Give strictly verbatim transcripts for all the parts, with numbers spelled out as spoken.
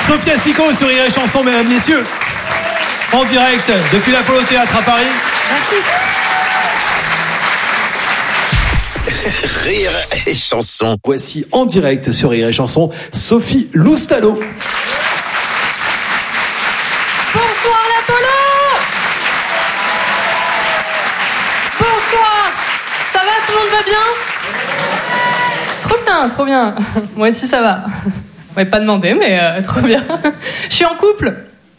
Sophia Sicot sur Rire et Chanson, mesdames, messieurs. En direct depuis l'Apollo Théâtre à Paris. Merci. Rire et Chanson. Voici en direct sur Rire et Chanson, Sophie Loustalot. Bonsoir l'Apollo. Bonsoir. Ça va, tout le monde va bien? Trop bien, trop bien. Moi aussi ça va. On m'avait pas demandé, mais euh, trop bien. Je suis en couple.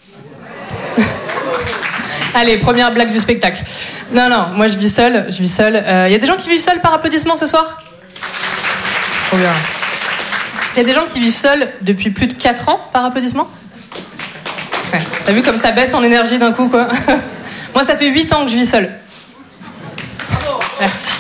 Allez, première blague du spectacle. Non, non, moi je vis seule, je vis seule. Il euh, y a des gens qui vivent seuls par applaudissement ce soir? Trop bien. Il y a des gens qui vivent seuls depuis plus de quatre ans par applaudissement? Ouais. T'as vu comme ça baisse en énergie d'un coup, quoi? Moi, ça fait huit ans que je vis seule. Merci.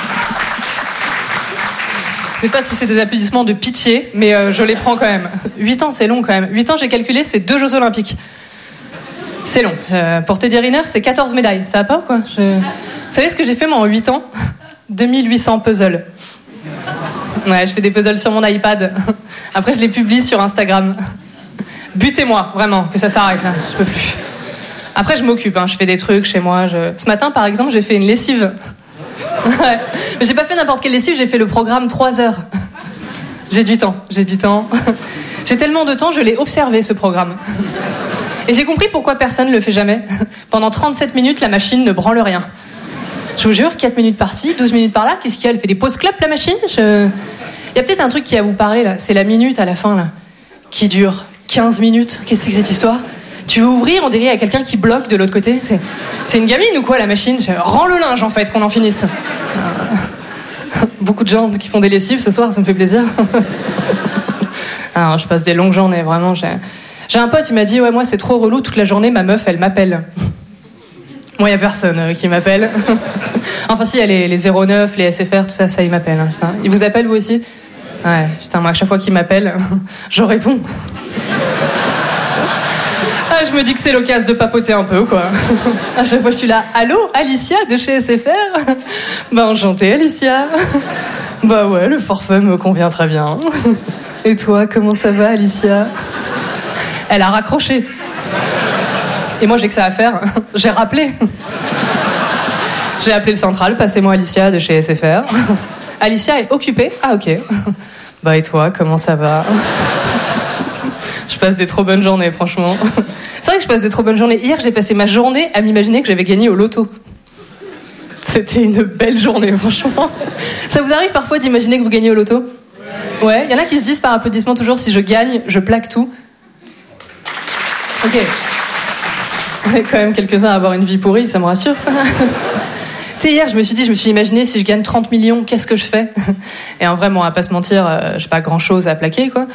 Je sais pas si c'est des applaudissements de pitié, mais euh, je les prends quand même. huit ans, c'est long quand même. huit ans, j'ai calculé, c'est deux Jeux Olympiques. C'est long. Euh, pour Teddy Riner, c'est quatorze médailles. Ça va pas ou quoi? je... Vous savez ce que j'ai fait moi en huit ans? deux mille huit cents puzzles. Ouais, je fais des puzzles sur mon iPad. Après, je les publie sur Instagram. Butez-moi, vraiment, que ça s'arrête là. Je peux plus. Après, je m'occupe, hein. Je fais des trucs chez moi. Je... Ce matin, par exemple, j'ai fait une lessive. Ouais. Mais j'ai pas fait n'importe quelle lessive, j'ai fait le programme trois heures. J'ai du temps, j'ai du temps. J'ai tellement de temps, je l'ai observé ce programme. Et j'ai compris pourquoi personne ne le fait jamais. Pendant trente-sept minutes, la machine ne branle rien. Je vous jure, quatre minutes par-ci, douze minutes par-là, qu'est-ce qu'il y a? Elle fait des pauses clopes, la machine? je... Il y a peut-être un truc qui va vous parler, là. C'est la minute à la fin, là, qui dure quinze minutes. Qu'est-ce que c'est que cette histoire? Tu veux ouvrir, on dirait, il y a quelqu'un qui bloque de l'autre côté. C'est, c'est une gamine ou quoi, la machine? Je... Rends le linge, en fait, qu'on en finisse. Beaucoup de gens qui font des lessives ce soir, ça me fait plaisir. Alors, je passe des longues journées, vraiment. J'ai, j'ai un pote, il m'a dit, ouais, moi, c'est trop relou, toute la journée, ma meuf, elle m'appelle. Moi, il n'y a personne euh, qui m'appelle. Enfin, si, il y a les, les zéro neuf, les S F R, tout ça, ça, ils m'appellent. Hein, putain. Ils vous appellent, vous aussi? Ouais, putain, moi, à chaque fois qu'ils m'appellent, je réponds. Ah, je me dis que c'est l'occasion de papoter un peu, quoi. À chaque fois, je suis là. Allô, Alicia de chez S F R? Bah, enchantée, Alicia. Bah ouais, le forfait me convient très bien. Et toi, comment ça va, Alicia? Elle a raccroché. Et moi, j'ai que ça à faire. J'ai rappelé. J'ai appelé le central. Passez-moi Alicia de chez S F R. Alicia est occupée? Ah, ok. Bah, et toi, comment ça va? Je passe des trop bonnes journées, franchement. C'est vrai que je passe des trop bonnes journées. Hier, j'ai passé ma journée à m'imaginer que j'avais gagné au loto. C'était une belle journée, franchement. Ça vous arrive parfois d'imaginer que vous gagnez au loto? Ouais, il y en a qui se disent par applaudissement toujours, si je gagne, je plaque tout. Ok. On est quand même quelques-uns à avoir une vie pourrie, ça me rassure. Tu sais, hier, je me suis dit, je me suis imaginé, si je gagne trente millions, qu'est-ce que je fais? Et en vrai, bon, à pas se mentir, euh, j'ai pas grand-chose à plaquer, quoi.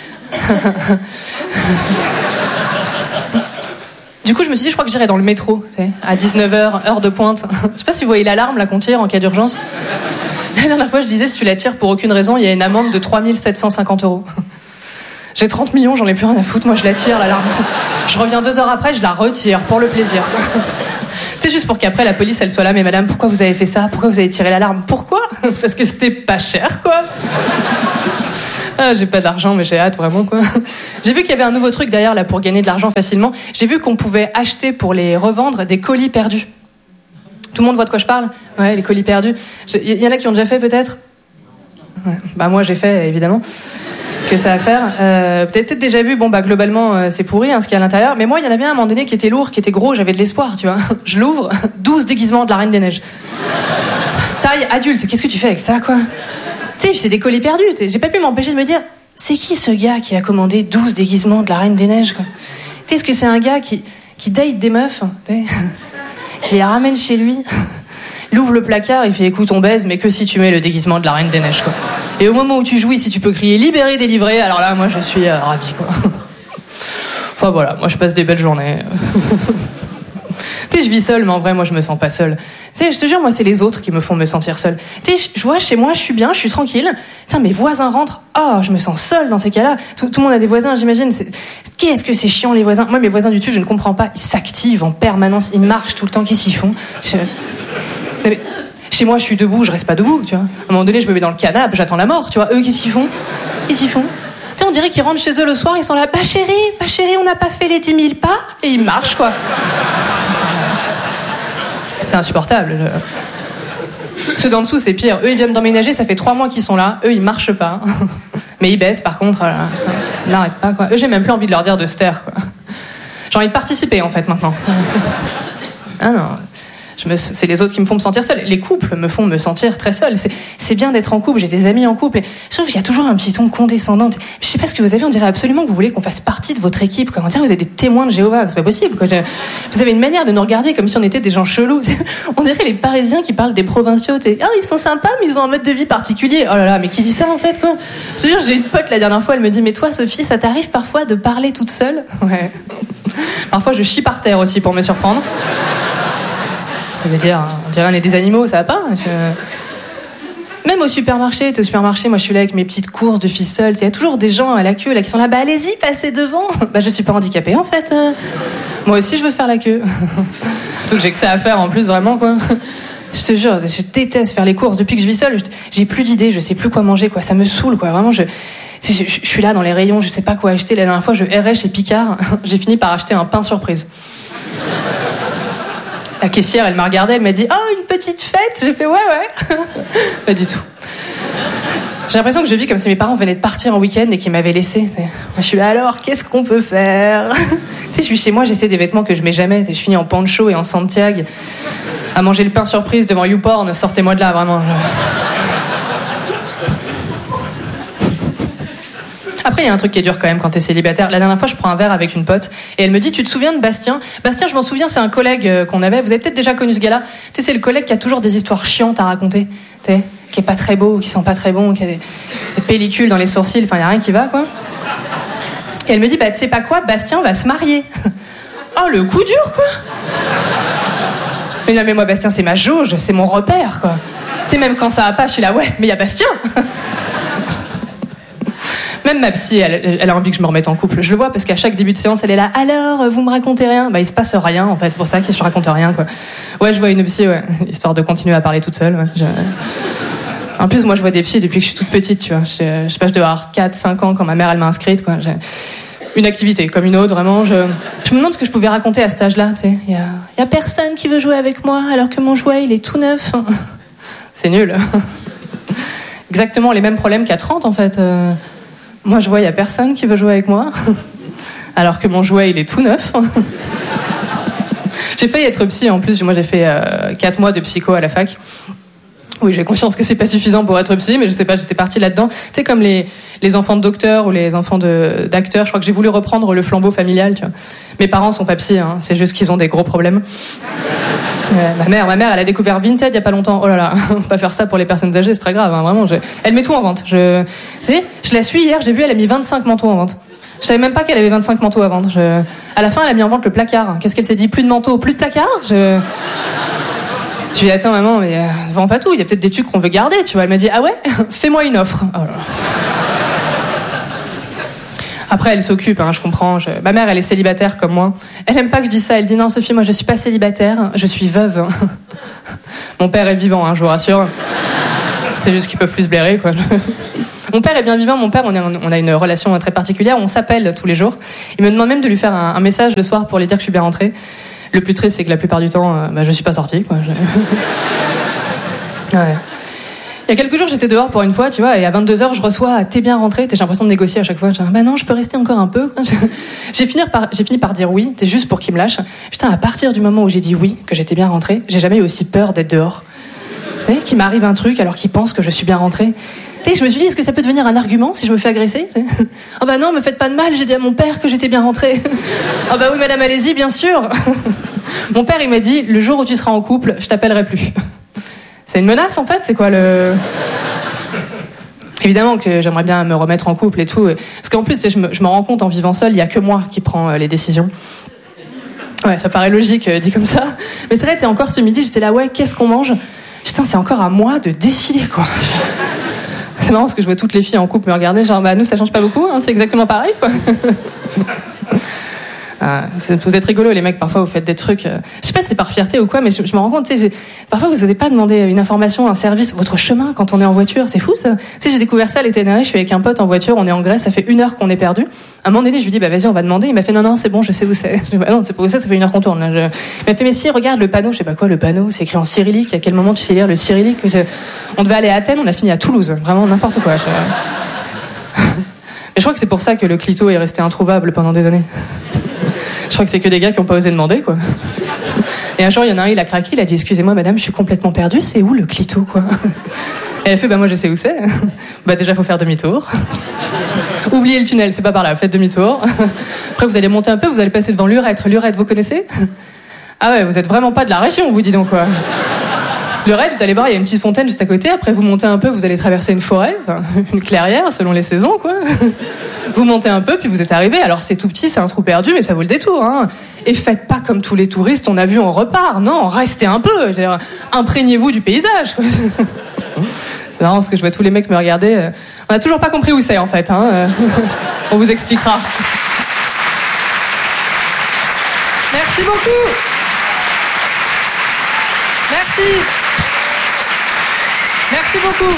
Du coup, je me suis dit, je crois que j'irai dans le métro, tu sais, à dix-neuf heures, heure de pointe. Je sais pas si vous voyez l'alarme, là, qu'on tire en cas d'urgence. La dernière fois, je disais, si tu la tires pour aucune raison, il y a une amende de trois mille sept cent cinquante euros. J'ai trente millions, j'en ai plus rien à foutre, moi je la tire, l'alarme. Je reviens deux heures après, je la retire, pour le plaisir. C'est juste pour qu'après la police, elle soit là, mais madame, pourquoi vous avez fait ça? Pourquoi vous avez tiré l'alarme? Pourquoi? Parce que c'était pas cher, quoi. Ah, j'ai pas d'argent, mais j'ai hâte, vraiment, quoi. J'ai vu qu'il y avait un nouveau truc, d'ailleurs, là, pour gagner de l'argent facilement. J'ai vu qu'on pouvait acheter, pour les revendre, des colis perdus. Tout le monde voit de quoi je parle? Ouais, les colis perdus. Il y en a qui ont déjà fait, peut-être? Ouais. Bah, moi, j'ai fait, évidemment. Que ça à faire. Euh, peut-être, peut-être déjà vu, bon, bah, globalement, euh, c'est pourri, hein, ce qu'il y a à l'intérieur. Mais moi, il y en avait un à un moment donné qui était lourd, qui était gros, j'avais de l'espoir, tu vois. Je l'ouvre, douze déguisements de la Reine des Neiges. Taille adulte, qu'est-ce que tu fais avec ça, quoi? Tu sais, c'est des colis perdus. J'ai pas pu m'empêcher de me dire, c'est qui ce gars qui a commandé douze déguisements de la Reine des Neiges, quoi? Tu sais, est-ce que c'est un gars qui, qui date des meufs, qui les ramène chez lui, il ouvre le placard, il fait écoute, on baise, mais que si tu mets le déguisement de la Reine des Neiges, quoi. Et au moment où tu jouis, si tu peux crier libéré, délivré, alors là, moi, je suis euh, ravie, quoi. Enfin voilà, moi, je passe des belles journées. Tu sais, je vis seule, mais en vrai, moi, je me sens pas seule. Tu sais, je te jure, moi, c'est les autres qui me font me sentir seule. Tu sais, je vois, chez moi, je suis bien, je suis tranquille. Putain, mes voisins rentrent. Oh, je me sens seule dans ces cas-là. Tout, tout le monde a des voisins, j'imagine. C'est... Qu'est-ce que c'est chiant, les voisins. Moi, mes voisins du dessus, je ne comprends pas. Ils s'activent en permanence. Ils marchent tout le temps. Qu'est-ce qu'ils font? Je... Mais... Chez moi, je suis debout, je reste pas debout, tu vois. À un moment donné, je me mets dans le canapé, j'attends la mort, tu vois. Eux, qu'est-ce qu'ils font? Qu'est-ce qu'ils font? Tu sais, on dirait qu'ils rentrent chez eux le soir, ils sont là, bah chérie, bah chérie, on n'a pas fait les dix mille pas, et ils marchent, quoi. C'est insupportable. Ceux d'en dessous, c'est pire. Eux, ils viennent d'emménager, ça fait trois mois qu'ils sont là. Eux, ils marchent pas. Mais ils baissent, par contre. Ils n'arrêtent pas, quoi. Eux, j'ai même plus envie de leur dire de se taire, quoi. J'ai envie de participer, en fait, maintenant. Ah non... Je me, c'est les autres qui me font me sentir seule. Les couples me font me sentir très seule. C'est, c'est bien d'être en couple, j'ai des amis en couple. Et je trouve qu'il y a toujours un petit ton condescendant. Je sais pas ce que vous avez, on dirait absolument que vous voulez qu'on fasse partie de votre équipe. Comment dire, vous êtes des témoins de Jéhovah, c'est pas possible, quoi. Vous avez une manière de nous regarder comme si on était des gens chelous. On dirait les Parisiens qui parlent des provinciaux. Ah, oh, ils sont sympas, mais ils ont un mode de vie particulier. Oh là là, mais qui dit ça en fait, quoi? Je veux dire, j'ai une pote la dernière fois, elle me dit, mais toi, Sophie, ça t'arrive parfois de parler toute seule? Ouais. Parfois, je chie par terre aussi pour me surprendre. Ça veut dire, on dirait on est des animaux, ça va pas? Je... Même au supermarché, t'es au supermarché, moi je suis là avec mes petites courses de filles seules. Il y a toujours des gens à la queue là qui sont là, bah allez-y, passez devant. Bah je suis pas handicapée en fait. Moi aussi je veux faire la queue. Surtout que j'ai que ça à faire en plus, vraiment, quoi. Je te jure, je déteste faire les courses. Depuis que je vis seule, j'ai plus d'idées, je sais plus quoi manger, quoi. Ça me saoule, quoi. Vraiment, je... Je, je, je suis là dans les rayons, je sais pas quoi acheter. La dernière fois, je errais chez Picard. J'ai fini par acheter un pain surprise. La caissière, elle m'a regardée, elle m'a dit « Oh, une petite fête ?» J'ai fait « Ouais, ouais. » Pas du tout. J'ai l'impression que je vis comme si mes parents venaient de partir en week-end et qu'ils m'avaient laissé. Je suis là, alors, qu'est-ce qu'on peut faire? Tu sais, je suis chez moi, j'essaie des vêtements que je mets jamais. Je finis en poncho et en Santiago à manger le pain surprise devant YouPorn. Sortez-moi de là, vraiment. Après, il y a un truc qui est dur quand même quand t'es célibataire. La dernière fois, je prends un verre avec une pote et elle me dit, tu te souviens de Bastien? Bastien, je m'en souviens, c'est un collègue qu'on avait. Vous avez peut-être déjà connu ce gars-là. Tu sais, c'est le collègue qui a toujours des histoires chiantes à raconter. Tu sais, qui est pas très beau, qui sent pas très bon, qui a des, des pellicules dans les sourcils. Enfin, il y a rien qui va, quoi. Et elle me dit, bah, tu sais pas quoi, Bastien va se marier. Oh, le coup dur, quoi. Mais non, mais moi, Bastien, c'est ma jauge, c'est mon repère, quoi. Tu sais, même quand ça va pas, je suis là, ouais, mais il y a Bastien. Même ma psy, elle, elle a envie que je me remette en couple. Je le vois parce qu'à chaque début de séance, elle est là. Alors, vous me racontez rien? Bah, il se passe rien, en fait. C'est pour ça que je raconte rien, quoi. Ouais, je vois une psy, ouais. Histoire de continuer à parler toute seule, ouais. Je... En plus, moi, je vois des psys depuis que je suis toute petite, tu vois. Je, je sais pas, je devais avoir quatre, cinq ans quand ma mère, elle m'a inscrite, quoi. J'ai une activité comme une autre, vraiment. Je, je me demande ce que je pouvais raconter à cet âge-là, tu sais. Il y a, y a personne qui veut jouer avec moi alors que mon jouet, il est tout neuf. C'est nul. Exactement les mêmes problèmes qu'à trente, en fait. Euh... Moi, je vois, il n'y a personne qui veut jouer avec moi, alors que mon jouet, il est tout neuf. J'ai failli être psy, en plus. Moi, j'ai fait euh, quatre mois de psycho à la fac. Oui, j'ai conscience que c'est pas suffisant pour être psy, mais je sais pas, j'étais partie là-dedans. Tu sais, comme les, les enfants de docteurs ou les enfants de, d'acteurs, je crois que j'ai voulu reprendre le flambeau familial, tu vois. Mes parents sont pas psy, hein, c'est juste qu'ils ont des gros problèmes. Euh, ma mère, ma mère, elle a découvert Vinted il y a pas longtemps. Oh là là, on peut pas faire ça pour les personnes âgées, c'est très grave, hein, vraiment. Je... Elle met tout en vente. Je, tu sais, je la suis hier, j'ai vu, elle a mis vingt-cinq manteaux en vente. Je savais même pas qu'elle avait vingt-cinq manteaux à vendre. Je... À la fin, elle a mis en vente le placard. Qu'est-ce qu'elle s'est dit? Plus de manteaux, plus de placard? Je... Je lui ai dit, attends maman, mais euh, vends pas tout, il y a peut-être des trucs qu'on veut garder, tu vois. Elle m'a dit, ah ouais? Fais-moi une offre. Oh là là. Après, elle s'occupe, hein, je comprends. Je... Ma mère, elle est célibataire comme moi. Elle aime pas que je dise ça. Elle dit, non, Sophie, moi, je suis pas célibataire, je suis veuve. Mon père est vivant, hein, je vous rassure. C'est juste qu'ils peuvent plus se blairer, quoi. Mon père est bien vivant. Mon père, on, est, on a une relation très particulière. On s'appelle tous les jours. Il me demande même de lui faire un, un message le soir pour lui dire que je suis bien rentrée. Le plus triste, c'est que la plupart du temps, euh, bah, je suis pas sortie, quoi. Je... Ouais. Il y a quelques jours, j'étais dehors pour une fois, tu vois, et à vingt-deux heures, je reçois « T'es bien rentrée ?» J'ai l'impression de négocier à chaque fois. Je dis « Bah non, je peux rester encore un peu. » J'ai fini par, j'ai fini par dire oui, c'est juste pour qu'il me lâche. Putain, à partir du moment où j'ai dit oui, que j'étais bien rentrée, j'ai jamais eu aussi peur d'être dehors. Vous voyez, qu'il m'arrive un truc alors qu'il pense que je suis bien rentrée. Et je me suis dit, est-ce que ça peut devenir un argument si je me fais agresser? Oh bah non, me faites pas de mal, j'ai dit à mon père que j'étais bien rentrée. Oh bah oui, madame, allez-y, bien sûr. Mon père, il m'a dit, le jour où tu seras en couple, je t'appellerai plus. C'est une menace, en fait, c'est quoi le... Évidemment que j'aimerais bien me remettre en couple et tout. Parce qu'en plus, je me, je me rends compte, en vivant seul, il n'y a que moi qui prends les décisions. Ouais, ça paraît logique, dit comme ça. Mais c'est vrai, t'es encore ce midi, j'étais là, ouais, qu'est-ce qu'on mange? Putain, c'est encore à moi de décider, quoi. C'est marrant parce que je vois toutes les filles en couple me regarder, genre, bah, nous, ça change pas beaucoup, hein, c'est exactement pareil, quoi. Euh, vous êtes rigolos les mecs, parfois vous faites des trucs, euh, je sais pas si c'est par fierté ou quoi, mais je, je me rends compte, tu sais, parfois vous n'osez pas demander une information, un service, votre chemin quand on est en voiture, c'est fou ça. Tu sais, j'ai découvert ça l'été dernier, je suis avec un pote en voiture, on est en Grèce, ça fait une heure qu'on est perdu. À un moment donné, je lui dis bah vas-y on va demander, il m'a fait non non c'est bon, je sais où c'est. Je dis, bah non c'est pas où c'est, ça fait une heure qu'on tourne. Là. Je... Il m'a fait mais si regarde le panneau, je sais pas quoi le panneau, c'est écrit en cyrillique. À quel moment tu sais lire le cyrillique? je... On devait aller à Athènes, on a fini à Toulouse, vraiment n'importe quoi. Je... Mais je crois que c'est pour ça que le clito est resté introuvable pendant des années. Je crois que c'est que des gars qui n'ont pas osé demander, quoi. Et un jour, il y en a un, il a craqué, il a dit « Excusez-moi, madame, je suis complètement perdu, c'est où le clito, quoi ?» Et elle a fait « Bah moi, je sais où c'est. » Bah déjà, faut faire demi-tour. Oubliez le tunnel, c'est pas par là, faites demi-tour. Après, vous allez monter un peu, vous allez passer devant l'Urètre. L'Urètre, vous connaissez? Ah ouais, vous êtes vraiment pas de la région, vous, dis donc, quoi. L'Urètre, vous allez voir, il y a une petite fontaine juste à côté. Après, vous montez un peu, vous allez traverser une forêt, enfin, une clairière, selon les saisons, quoi. Vous montez un peu, puis vous êtes arrivé. Alors, c'est tout petit, c'est un trou perdu, mais ça vaut le détour, hein. Et faites pas comme tous les touristes, on a vu, on repart. Non, restez un peu. C'est-à-dire, imprégnez-vous du paysage, quoi. C'est marrant, parce que je vois tous les mecs me regarder. On n'a toujours pas compris où c'est, en fait, hein. On vous expliquera. Merci beaucoup. Merci. Merci beaucoup.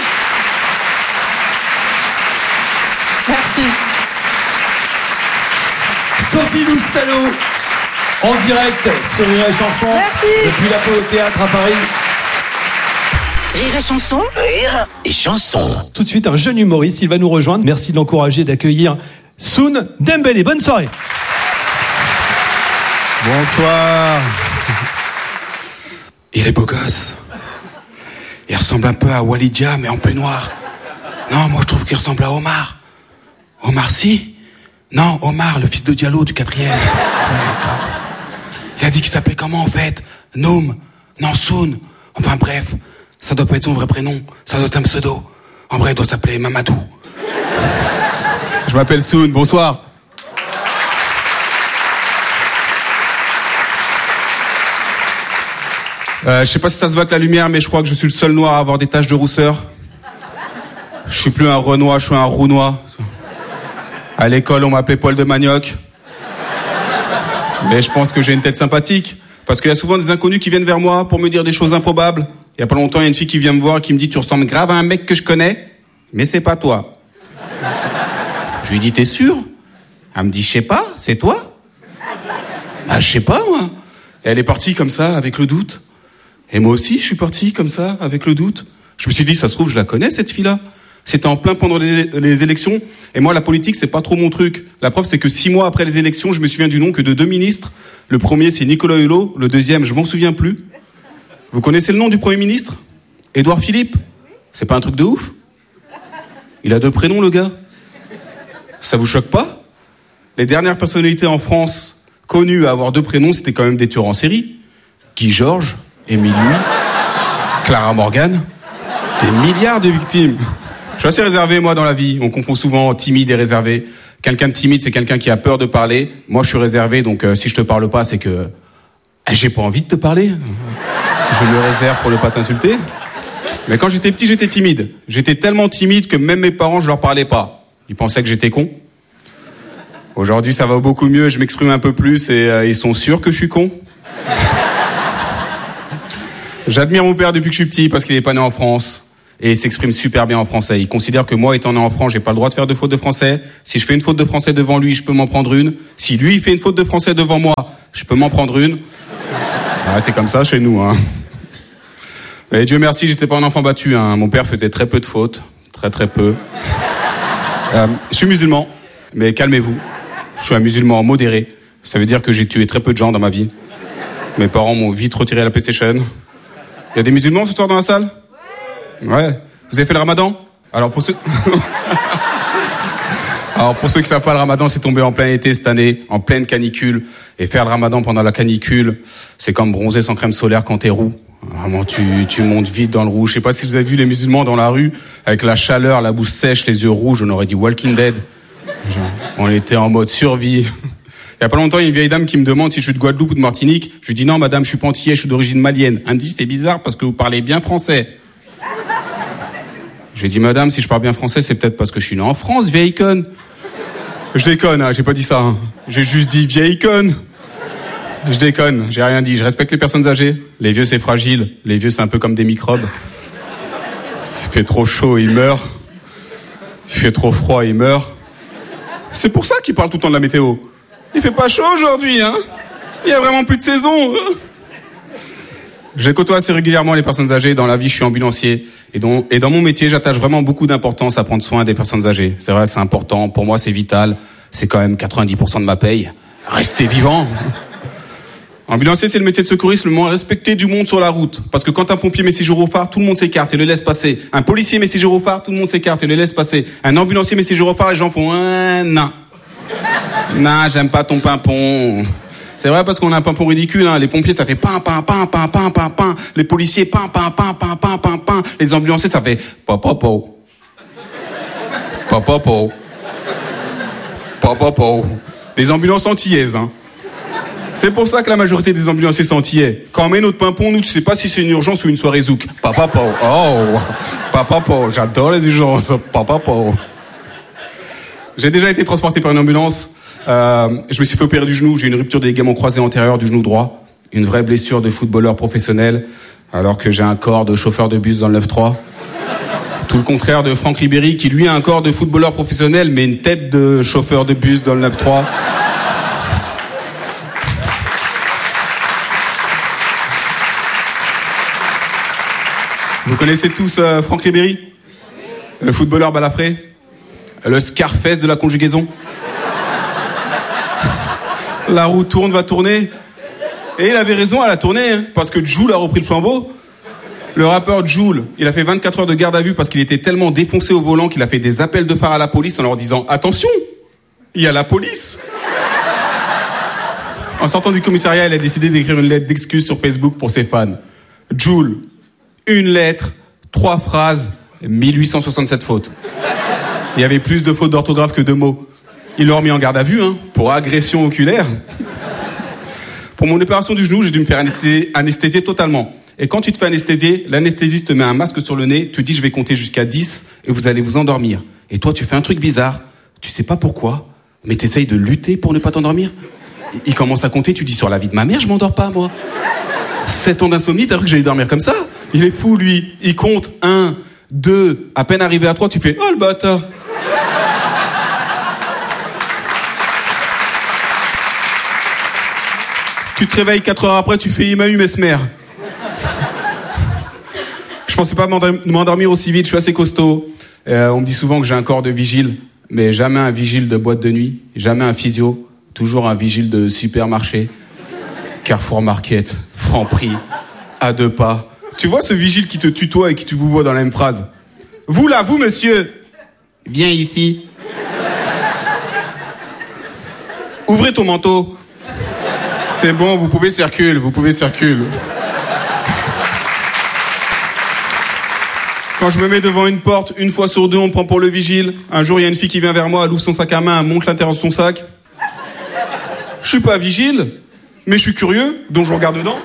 Merci. Sophie Loustalot, en direct sur Rire et Chanson. Merci. Depuis l'Apollo Théâtre à Paris. Rire et Chanson. Rire et Chanson. Tout de suite, un jeune humoriste, il va nous rejoindre. Merci de l'encourager, d'accueillir Soun Dembélé. Bonne soirée. Bonsoir. Il est beau gosse. Il ressemble un peu à Walidia, mais en plus noir. Non, moi je trouve qu'il ressemble à Omar. Omar Sy? Non, Omar, le fils de Diallo du quatrième. Ouais, grave. Il a dit qu'il s'appelait comment en fait? Noum? Non, Soun. Enfin bref, ça doit pas être son vrai prénom. Ça doit être un pseudo. En vrai, il doit s'appeler Mamadou. Je m'appelle Soun, bonsoir. Euh, je sais pas si ça se voit avec la lumière, mais je crois que je suis le seul noir à avoir des taches de rousseur. Je suis plus un Renoir, je suis un Rounois. À l'école, on m'appelait Paul de Manioc. Mais je pense que j'ai une tête sympathique. Parce qu'il y a souvent des inconnus qui viennent vers moi pour me dire des choses improbables. Il y a pas longtemps, il y a une fille qui vient me voir et qui me dit « Tu ressembles grave à un mec que je connais, mais c'est pas toi. » Je lui dis « T'es sûr ?» Elle me dit « Je sais pas, c'est toi ?» Bah, je sais pas, moi. Et elle est partie comme ça, avec le doute. Et moi aussi, je suis parti comme ça, avec le doute. Je me suis dit, ça se trouve, je la connais, cette fille-là. C'était en plein pendant les, les élections. Et moi, la politique, c'est pas trop mon truc. La preuve, c'est que six mois après les élections, je me souviens du nom que de deux ministres. Le premier, c'est Nicolas Hulot. Le deuxième, je m'en souviens plus. Vous connaissez le nom du Premier ministre? Édouard Philippe. C'est pas un truc de ouf? Il a deux prénoms, le gars. Ça vous choque pas? Les dernières personnalités en France connues à avoir deux prénoms, c'était quand même des tueurs en série. Guy Georges, Émile Louis, Clara Morgan, des milliards de victimes. Je suis assez réservé, moi, dans la vie. On confond souvent timide et réservé. Quelqu'un de timide, c'est quelqu'un qui a peur de parler. Moi, je suis réservé, donc euh, si je te parle pas, c'est que euh, j'ai pas envie de te parler. Je me réserve pour ne pas t'insulter. Mais quand j'étais petit, j'étais timide. J'étais tellement timide que même mes parents, je leur parlais pas. Ils pensaient que j'étais con. Aujourd'hui, ça va beaucoup mieux. Je m'exprime un peu plus et euh, ils sont sûrs que je suis con. J'admire mon père depuis que je suis petit parce qu'il est pas né en France et il s'exprime super bien en français. Il considère que moi, étant né en France, j'ai pas le droit de faire de faute de français. Si je fais une faute de français devant lui, je peux m'en prendre une. Si lui, il fait une faute de français devant moi, je peux m'en prendre une. Ah, c'est comme ça chez nous, hein. Et Dieu merci, j'étais pas un enfant battu, hein. Mon père faisait très peu de fautes. Très très peu. Euh, je suis musulman, mais calmez-vous. Je suis un musulman modéré. Ça veut dire que j'ai tué très peu de gens dans ma vie. Mes parents m'ont vite retiré la PlayStation. Il y a des musulmans ce soir dans la salle? Ouais. Vous avez fait le ramadan? Alors pour ceux... Alors pour ceux qui savent pas, le ramadan, c'est tombé en plein été cette année, en pleine canicule. Et faire le ramadan pendant la canicule, c'est comme bronzer sans crème solaire quand t'es roux. Vraiment, tu, tu montes vite dans le rouge. Je sais pas si vous avez vu les musulmans dans la rue, avec la chaleur, la bouche sèche, les yeux rouges, on aurait dit Walking Dead. Genre, on était en mode survie. Il y a pas longtemps, il y a une vieille dame qui me demande si je suis de Guadeloupe ou de Martinique. Je lui dis non, madame, je suis pas antillais, je suis d'origine malienne. Elle me dit c'est bizarre parce que vous parlez bien français. Je lui ai dit madame, si je parle bien français, c'est peut-être parce que je suis né en France, vieille conne. Je déconne, hein, j'ai pas dit ça. Hein. J'ai juste dit vieille conne. Je déconne, j'ai rien dit. Je respecte les personnes âgées. Les vieux, c'est fragile. Les vieux, c'est un peu comme des microbes. Il fait trop chaud, ils meurent. Il fait trop froid, ils meurent. C'est pour ça qu'ils parlent tout le temps de la météo. Il fait pas chaud aujourd'hui, hein. Il y a vraiment plus de saison. Je côtoie assez régulièrement les personnes âgées. Dans la vie, je suis ambulancier. Et, donc, et dans mon métier, j'attache vraiment beaucoup d'importance à prendre soin des personnes âgées. C'est vrai, c'est important. Pour moi, c'est vital. C'est quand même quatre-vingt-dix pour cent de ma paye. Restez vivant. Ambulancier, c'est le métier de secouriste le moins respecté du monde sur la route. Parce que quand un pompier met ses gyrophares, tout le monde s'écarte et le laisse passer. Un policier met ses gyrophares, tout le monde s'écarte et le laisse passer. Un ambulancier met ses gyrophares, les gens font un non. Non, j'aime pas ton pimpon. C'est vrai parce qu'on a un pimpon ridicule, hein. Les pompiers, ça fait pain, pain, pain, pain, pain, pain, pain. Les policiers, pain, pain, pain, pain, pain, pain, pain. Les ambulanciers, ça fait popopo. Popopo. Popopo. Des ambulances antillaises, hein. C'est pour ça que la majorité des ambulanciers sont antillais. Quand on met notre pimpon, nous, tu sais pas si c'est une urgence ou une soirée zouk. Papapo. Oh. Papapo. J'adore les urgences. Papapo. J'ai déjà été transporté par une ambulance. Euh, je me suis fait opérer du genou. J'ai une rupture des ligaments croisés antérieurs du genou droit. Une vraie blessure de footballeur professionnel. Alors que j'ai un corps de chauffeur de bus dans le neuf trois. Tout le contraire de Franck Ribéry, qui lui a un corps de footballeur professionnel, mais une tête de chauffeur de bus dans le neuf trois. Vous connaissez tous euh, Franck Ribéry ? Le footballeur balafré ? Le Scarface de la conjugaison ? La roue tourne, va tourner. Et il avait raison, elle a tourné, hein, parce que Jul a repris le flambeau. Le rappeur Jul, il a fait vingt-quatre heures de garde à vue parce qu'il était tellement défoncé au volant qu'il a fait des appels de phare à la police en leur disant « Attention, il y a la police !» En sortant du commissariat, il a décidé d'écrire une lettre d'excuse sur Facebook pour ses fans. Jul, une lettre, trois phrases, mille huit cent soixante-sept fautes. Il y avait plus de fautes d'orthographe que de mots. Ils l'ont remis en garde à vue, hein, pour agression oculaire. Pour mon opération du genou, j'ai dû me faire anesthésier, anesthésier totalement. Et quand tu te fais anesthésier, l'anesthésiste te met un masque sur le nez, te dit je vais compter jusqu'à dix et vous allez vous endormir. Et toi, tu fais un truc bizarre. Tu sais pas pourquoi, mais t'essayes de lutter pour ne pas t'endormir. Il commence à compter, tu dis sur la vie de ma mère, je m'endors pas, moi. Sept ans d'insomnie, t'as cru que j'allais dormir comme ça ? Il est fou, lui. Il compte un, deux, à peine arrivé à trois, tu fais « Oh, le bâtard !» Tu te réveilles quatre heures après, tu fais « Emmaüs Mesmer !» Je pensais pas m'endormir aussi vite, je suis assez costaud. Euh, on me dit souvent que j'ai un corps de vigile, mais jamais un vigile de boîte de nuit, jamais un physio, toujours un vigile de supermarché. Carrefour Market, Franprix, à deux pas. Tu vois ce vigile qui te tutoie et qui te vous voit dans la même phrase. Vous là, vous monsieur, viens ici. Ouvrez ton manteau. C'est bon, vous pouvez circuler, vous pouvez circuler. Quand je me mets devant une porte, une fois sur deux, on me prend pour le vigile. Un jour, il y a une fille qui vient vers moi, elle ouvre son sac à main, elle monte l'intérieur de son sac. Je suis pas vigile, mais je suis curieux, donc je regarde dedans.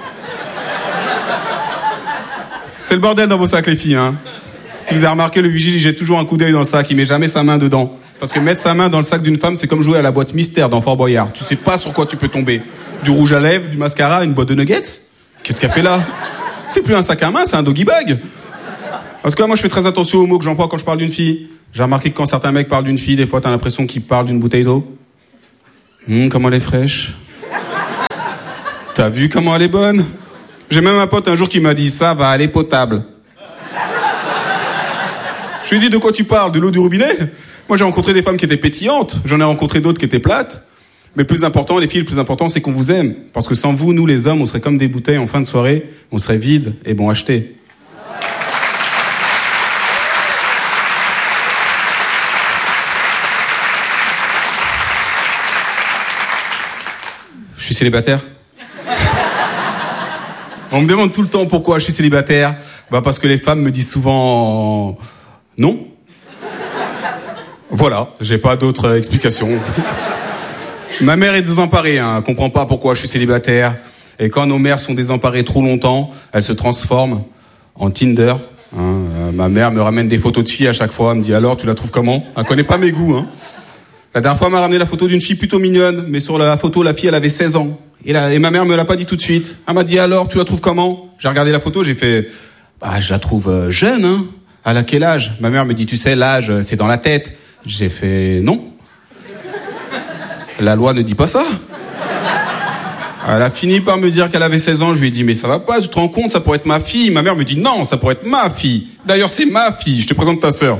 C'est le bordel dans vos sacs, les filles, hein. Si vous avez remarqué, le vigile, il jette toujours un coup d'œil dans le sac, il met jamais sa main dedans. Parce que mettre sa main dans le sac d'une femme, c'est comme jouer à la boîte mystère dans Fort Boyard. Tu sais pas sur quoi tu peux tomber. Du rouge à lèvres, du mascara, une boîte de nuggets. Qu'est-ce qu'elle fait là? C'est plus un sac à main, c'est un doggy bag. En tout cas, moi, je fais très attention aux mots que j'emploie quand je parle d'une fille. J'ai remarqué que quand certains mecs parlent d'une fille, des fois, t'as l'impression qu'ils parlent d'une bouteille d'eau. Hum, comment elle est fraîche. T'as vu comment elle est bonne? J'ai même un pote un jour qui m'a dit, ça va, elle est potable. Je lui ai dit, de quoi tu parles? De l'eau du robinet? Moi, j'ai rencontré des femmes qui étaient pétillantes. J'en ai rencontré d'autres qui étaient plates. Mais le plus important, les filles, le plus important, c'est qu'on vous aime. Parce que sans vous, nous, les hommes, on serait comme des bouteilles en fin de soirée. On serait vides et bon achetés. Je suis célibataire. On me demande tout le temps pourquoi je suis célibataire. Bah parce que les femmes me disent souvent non. Voilà, j'ai pas d'autre explication. Ma mère est désemparée, hein, elle comprend pas pourquoi je suis célibataire. Et quand nos mères sont désemparées trop longtemps, elles se transforment en Tinder. Hein. Euh, ma mère me ramène des photos de filles à chaque fois, elle me dit alors tu la trouves comment? Elle connaît pas mes goûts, hein. La dernière fois, elle m'a ramené la photo d'une fille plutôt mignonne, mais sur la photo, la fille, elle avait seize ans. Et, la, et ma mère me l'a pas dit tout de suite. Elle m'a dit, alors, tu la trouves comment? J'ai regardé la photo, j'ai fait, bah, je la trouve euh, jeune, hein. Elle a quel âge? Ma mère me dit, tu sais, l'âge, c'est dans la tête. J'ai fait, non. La loi ne dit pas ça. Elle a fini par me dire qu'elle avait seize ans. Je lui ai dit, mais ça va pas, tu te rends compte, ça pourrait être ma fille. Ma mère me dit, non, ça pourrait être ma fille. D'ailleurs, c'est ma fille, je te présente ta sœur.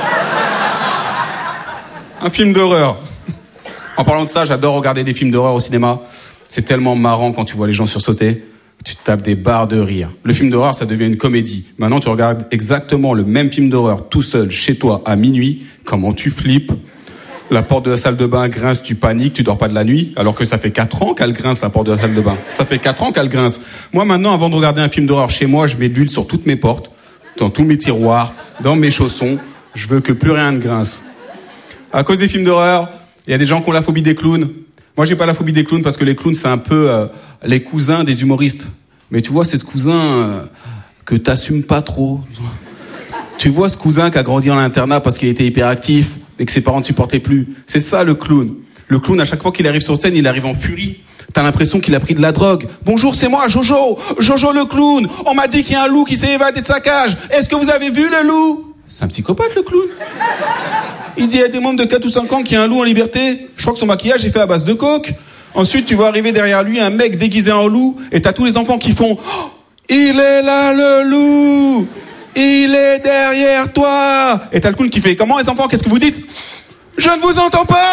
Un film d'horreur. En parlant de ça, j'adore regarder des films d'horreur au cinéma. C'est tellement marrant quand tu vois les gens sursauter. Tu te tapes des barres de rire. Le film d'horreur, ça devient une comédie. Maintenant, tu regardes exactement le même film d'horreur tout seul, chez toi, à minuit. Comment tu flippes. La porte de la salle de bain grince, tu paniques, tu dors pas de la nuit. Alors que ça fait quatre ans qu'elle grince, la porte de la salle de bain. Ça fait quatre ans qu'elle grince. Moi, maintenant, avant de regarder un film d'horreur chez moi, je mets de l'huile sur toutes mes portes, dans tous mes tiroirs, dans mes chaussons. Je veux que plus rien ne grince. À cause des films d'horreur, il y a des gens qui ont la phobie des clowns. Moi, j'ai pas la phobie des clowns parce que les clowns, c'est un peu euh, les cousins des humoristes. Mais tu vois, c'est ce cousin euh, que t'assumes pas trop. Tu vois ce cousin qui a grandi en internat parce qu'il était hyperactif et que ses parents ne supportaient plus. C'est ça, le clown. Le clown, à chaque fois qu'il arrive sur scène, il arrive en furie. T'as l'impression qu'il a pris de la drogue. Bonjour, c'est moi, Jojo. Jojo le clown. On m'a dit qu'il y a un loup qui s'est évadé de sa cage. Est-ce que vous avez vu le loup? C'est un psychopathe, le clown. Il dit à des mômes de quatre ou cinq ans qu'il y a un loup en liberté. Je crois que son maquillage est fait à base de coke. Ensuite, tu vois arriver derrière lui un mec déguisé en loup et t'as tous les enfants qui font oh, « Il est là, le loup! Il est derrière toi !» Et t'as le clown qui fait « Comment, les enfants, qu'est-ce que vous dites ?»« Je ne vous entends pas !»«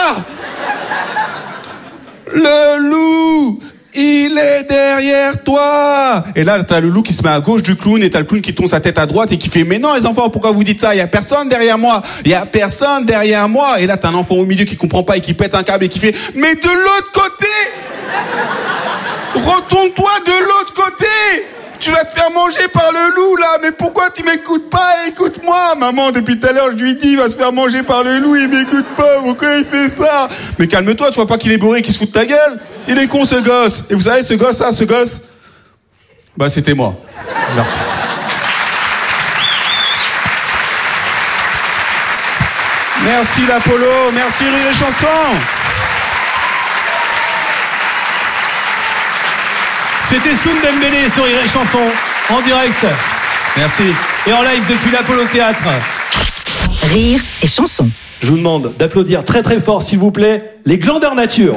Le loup! Il est derrière toi !» Et là, t'as le loup qui se met à gauche du clown et t'as le clown qui tourne sa tête à droite et qui fait « Mais non, les enfants, pourquoi vous dites ça? Il y a personne derrière moi. Il y a personne derrière moi. » Et là, t'as un enfant au milieu qui comprend pas et qui pète un câble et qui fait « Mais de l'autre côté! Retourne-toi de l'autre côté! Tu vas te faire manger par le loup, là! Mais pourquoi tu m'écoutes pas? Écoute-moi! Maman, depuis tout à l'heure, je lui dis, il va se faire manger par le loup, il m'écoute pas. Pourquoi il fait ça? Mais calme-toi, tu vois pas qu'il est bourré, qu'il se fout de ta gueule? Il est con, ce gosse. Et vous savez, ce gosse, là, ce gosse, bah, c'était moi. Merci. Merci, l'Apollo. Merci, Rire et Chanson. C'était Soun Dembélé sur Rire et Chanson, en direct. Merci. Et en live depuis l'Apollo Théâtre. Rire et Chanson. Je vous demande d'applaudir très très fort, s'il vous plaît, les Glandeurs Nature.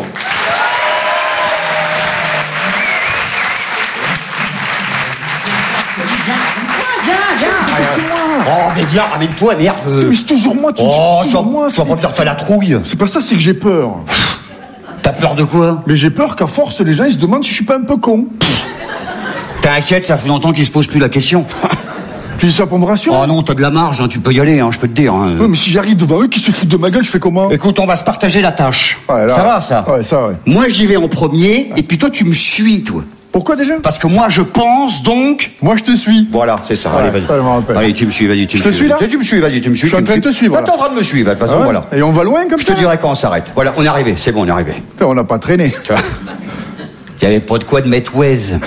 Oh, mais viens, ramène-toi, merde. Mais c'est toujours moi, tu me Oh, dis toujours tu moi. vas pas me dire que t'as la trouille. C'est pas ça, c'est que j'ai peur. T'as peur de quoi? Mais j'ai peur qu'à force, les gens ils se demandent si je suis pas un peu con. T'inquiète, ça fait longtemps qu'ils se posent plus la question. Tu dis ça pour me rassurer? Oh non, t'as de la marge, hein, tu peux y aller, hein, je peux te dire. Hein. Ouais, mais si j'arrive devant eux qui se foutent de ma gueule, je fais comment? Écoute, on va se partager la tâche. Ouais, là, ça va, ça? Ouais, ça, ouais. Moi, j'y vais en premier, et puis toi, tu me suis, toi. Pourquoi déjà? Parce que moi, je pense, donc... Moi, je te suis. Voilà, c'est ça, Ouais, allez, vas-y. ça, je me rappelle. Allez, tu me suis, vas-y, tu Je me te suis, là? Tu me suis, vas-y, tu me suis. Je suis tu en me train de suis. te suivre, Toi, là. t'es en train de me suivre, de toute façon, Ah ouais. voilà. Et on va loin comme Je ça? te dirai quand on s'arrête. Voilà, on est arrivé, c'est bon, on est arrivé. Putain, on n'a pas traîné. Tu vois, il y avait pas de quoi de mettre Waze.